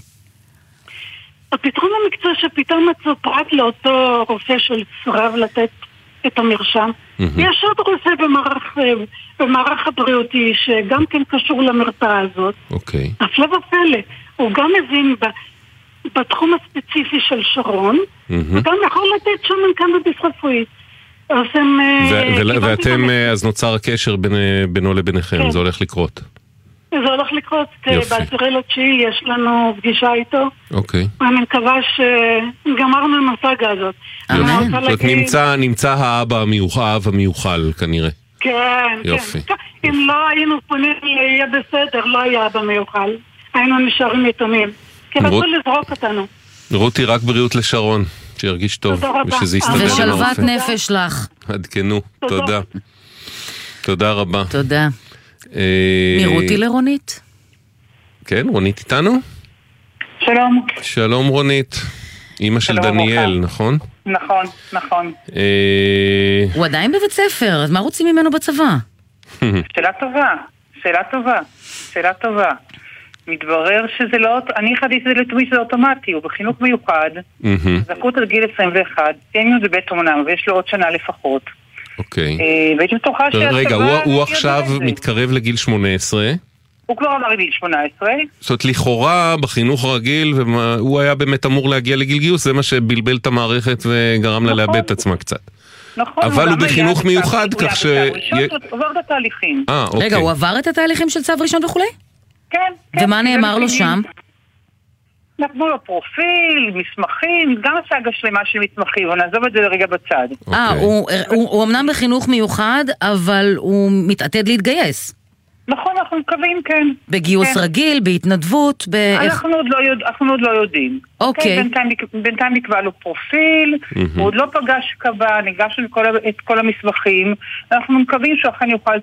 הפתרון המקצועי שפתאום מצאו פרט לאותו רופא של סרב לתת את המרשם. יש עוד רופא במערך, במערך הבריאותי שגם כן קשור למרפאה הזאת. אוקיי. הפלא ופלא. הוא גם מבין ב, בתחום הספציפי של שרון, וגם יכול לתת שמן קנאביס רפואי. אז הם... ואתם, אז נוצר הקשר בינו לביניכם, זה הולך לקרות. זה הולך לקרות, בעשירי לתשיעי יש לנו פגישה איתו. אוקיי. אני מקווה שגמרנו עם הסאגה הזאת. זאת אומרת, נמצא האבא המיוחד המיוחל כנראה. כן, כן. אם לא היינו פונים יהיה בסדר, לא היה אבא מיוחל. היינו נשארים יתומים. כי רצו לזרוק אותנו. רותי, רק בריאות לשרון, שירגיש טוב. ושזה יסתדר. ושלוות נפש לך. עדכנו, תודה. תודה רבה. תודה. מרותי לרונית. כן, רונית איתנו? שלום. שלום רונית, אמא של דניאל, נכון? נכון, נכון. הוא עדיין בבית ספר, אז מה רוצים ממנו בצבא? שאלה טובה, שאלה טובה, שאלה טובה. מתברר שזה לא, אני חדיתי את זה לתמי שזה אוטומטי, הוא בחינוך מיוחד, זכות עד גיל עשרים ואחת, סיימנו את זה בית אומנם, ויש לו עוד שנה לפחות. אוקיי. והייתי בטוחה שהצבא... רגע, הוא עכשיו מתקרב לגיל שמונה עשרה? הוא כבר אמר גיל שמונה עשרה. זאת אומרת, לכאורה, בחינוך הרגיל, הוא היה באמת אמור להגיע לגיל גיוס, זה מה שבלבל את המערכת וגרם לה לאבד את עצמה קצת. נכון. אבל הוא בחינוך מיוחד, כך ש... הוא עבר את התהליכים. רגע, הוא עבר את התהליכים של צו ראשון וכולי? כן. ומה נאמר לו שם? נתנו לו פרופיל, מסמכים, גם הסאגה שלמה של מסמכים, ונעזוב את זה לרגע בצד. אה, הוא אמנם בחינוך מיוחד, אבל הוא מתעתד להתגייס. נכון, אנחנו מקווים, כן. בגיוס רגיל, בהתנדבות, אנחנו עוד לא יודעים. אוקיי. בינתיים נקבע לו פרופיל, הוא עוד לא פגש קבע, ניגש את כל המסמכים, אנחנו מקווים שהוא אכן יוכל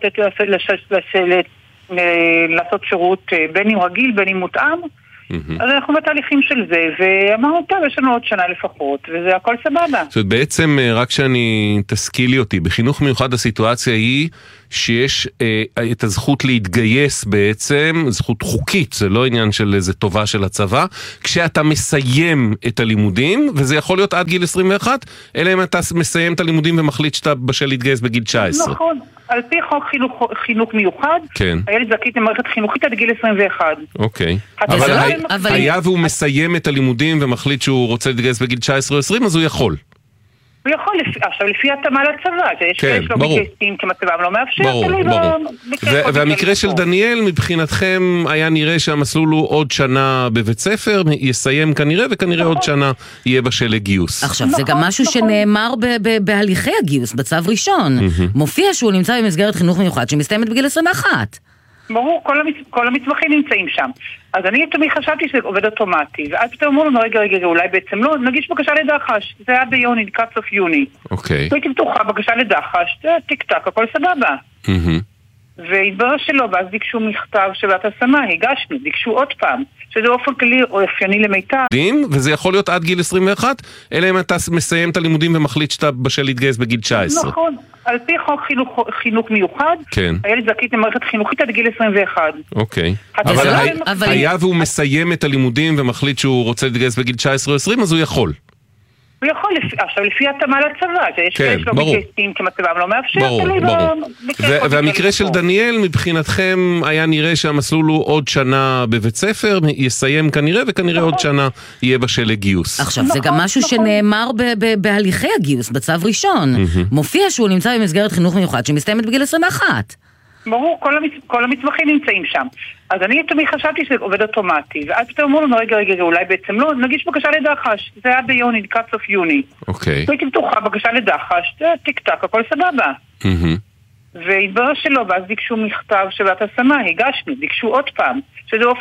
לעשות שירות בין אם רגיל, בין אם מותאם, אז אנחנו בתהליכים של זה, ואמרנו, טוב, יש לנו עוד שנה לפחות, וזה הכל סבבה. זאת אומרת, בעצם, רק שאני תשכילי אותי, בחינוך מיוחד הסיטואציה היא שיש אה, את הזכות להתגייס בעצם, זכות חוקית, זה לא עניין של איזה טובה של הצבא, כשאתה מסיים את הלימודים, וזה יכול להיות עד גיל עשרים ואחת, אלא אם אתה מסיים את הלימודים ומחליט שאתה בשל להתגייס בגיל תשע עשרה. נכון, על פי חוק חינוך, חינוך מיוחד, כן. הילד זכאי למערכת חינוכית עד גיל עשרים ואחת. אוקיי. אבל, היה, אבל היה והוא מסיים את הלימודים ומחליט שהוא רוצה להתגייס בגיל תשע עשרה או עשרים, אז הוא יכול. הוא יכול, עכשיו לפי התאמה לצבא, שיש כאלה שלא מתגייסים כמצבם לא מאפשר. ברור, ברור. והמקרה של דניאל מבחינתכם היה נראה שהמסלול הוא עוד שנה בבית ספר, יסיים כנראה, וכנראה עוד שנה יהיה בשל לגיוס. עכשיו, זה גם משהו שנאמר בהליכי הגיוס, בצו ראשון. מופיע שהוא נמצא במסגרת חינוך מיוחד שמסתיימת בגיל עשרים ואחת. ברור, כל, המצ... כל המצמחים נמצאים שם. אז אני תמיד חשבתי שזה עובד אוטומטי, ואז פתאום אמרו לנו, רגע, רגע, אולי בעצם לא, נגיש בקשה לדחש. זה היה ביוני, לקראת סוף יוני. אוקיי. והייתי בטוחה, בקשה לדחש, זה טיק טק, הכל סבבה. והתברר שלא, ואז ביקשו מכתב שבעת השמה, הגשנו, ביקשו עוד פעם, שזה אופן כלי או אופייני למיטב. וזה יכול להיות עד גיל עשרים ואחת, אלא אם אתה מסיים את הלימודים ומחליט שאתה בשל להתגייס בגיל תשע עשרה. נכון, על פי חוק חינוך, חינוך מיוחד, כן. הילד זכאי למערכת חינוכית עד גיל עשרים ואחת. אוקיי. אבל, אבל, היה, אבל... היה והוא מסיים את הלימודים ומחליט שהוא רוצה להתגייס בגיל תשע עשרה או עשרים, אז הוא יכול. הוא יכול, עכשיו לפי התאמה לצבא, שיש כאלה שלא מתגייסים כמצבם לא מאפשר. ברור, ברור. והמקרה של דניאל מבחינתכם היה נראה שהמסלול הוא עוד שנה בבית ספר, יסיים כנראה, וכנראה עוד שנה יהיה בשל לגיוס. עכשיו, זה גם משהו שנאמר בהליכי הגיוס, בצו ראשון. מופיע שהוא נמצא במסגרת חינוך מיוחד שמסתיימת בגיל עשרים ואחת. ברור, כל, המצ... כל המצמחים נמצאים שם. אז אני תמיד חשבתי שזה עובד אוטומטי, ואז פתאום אמרו לנו, רגע, רגע, אולי בעצם לא, נגיש בקשה לדחש. זה היה ביוני, לקראת סוף יוני. אוקיי. והייתי בטוחה, בקשה לדחש, זה טיק טק, הכל סבבה. והתברר שלא, ואז ביקשו מכתב שבעת השמה, הגשנו, ביקשו עוד פעם, שזה אופן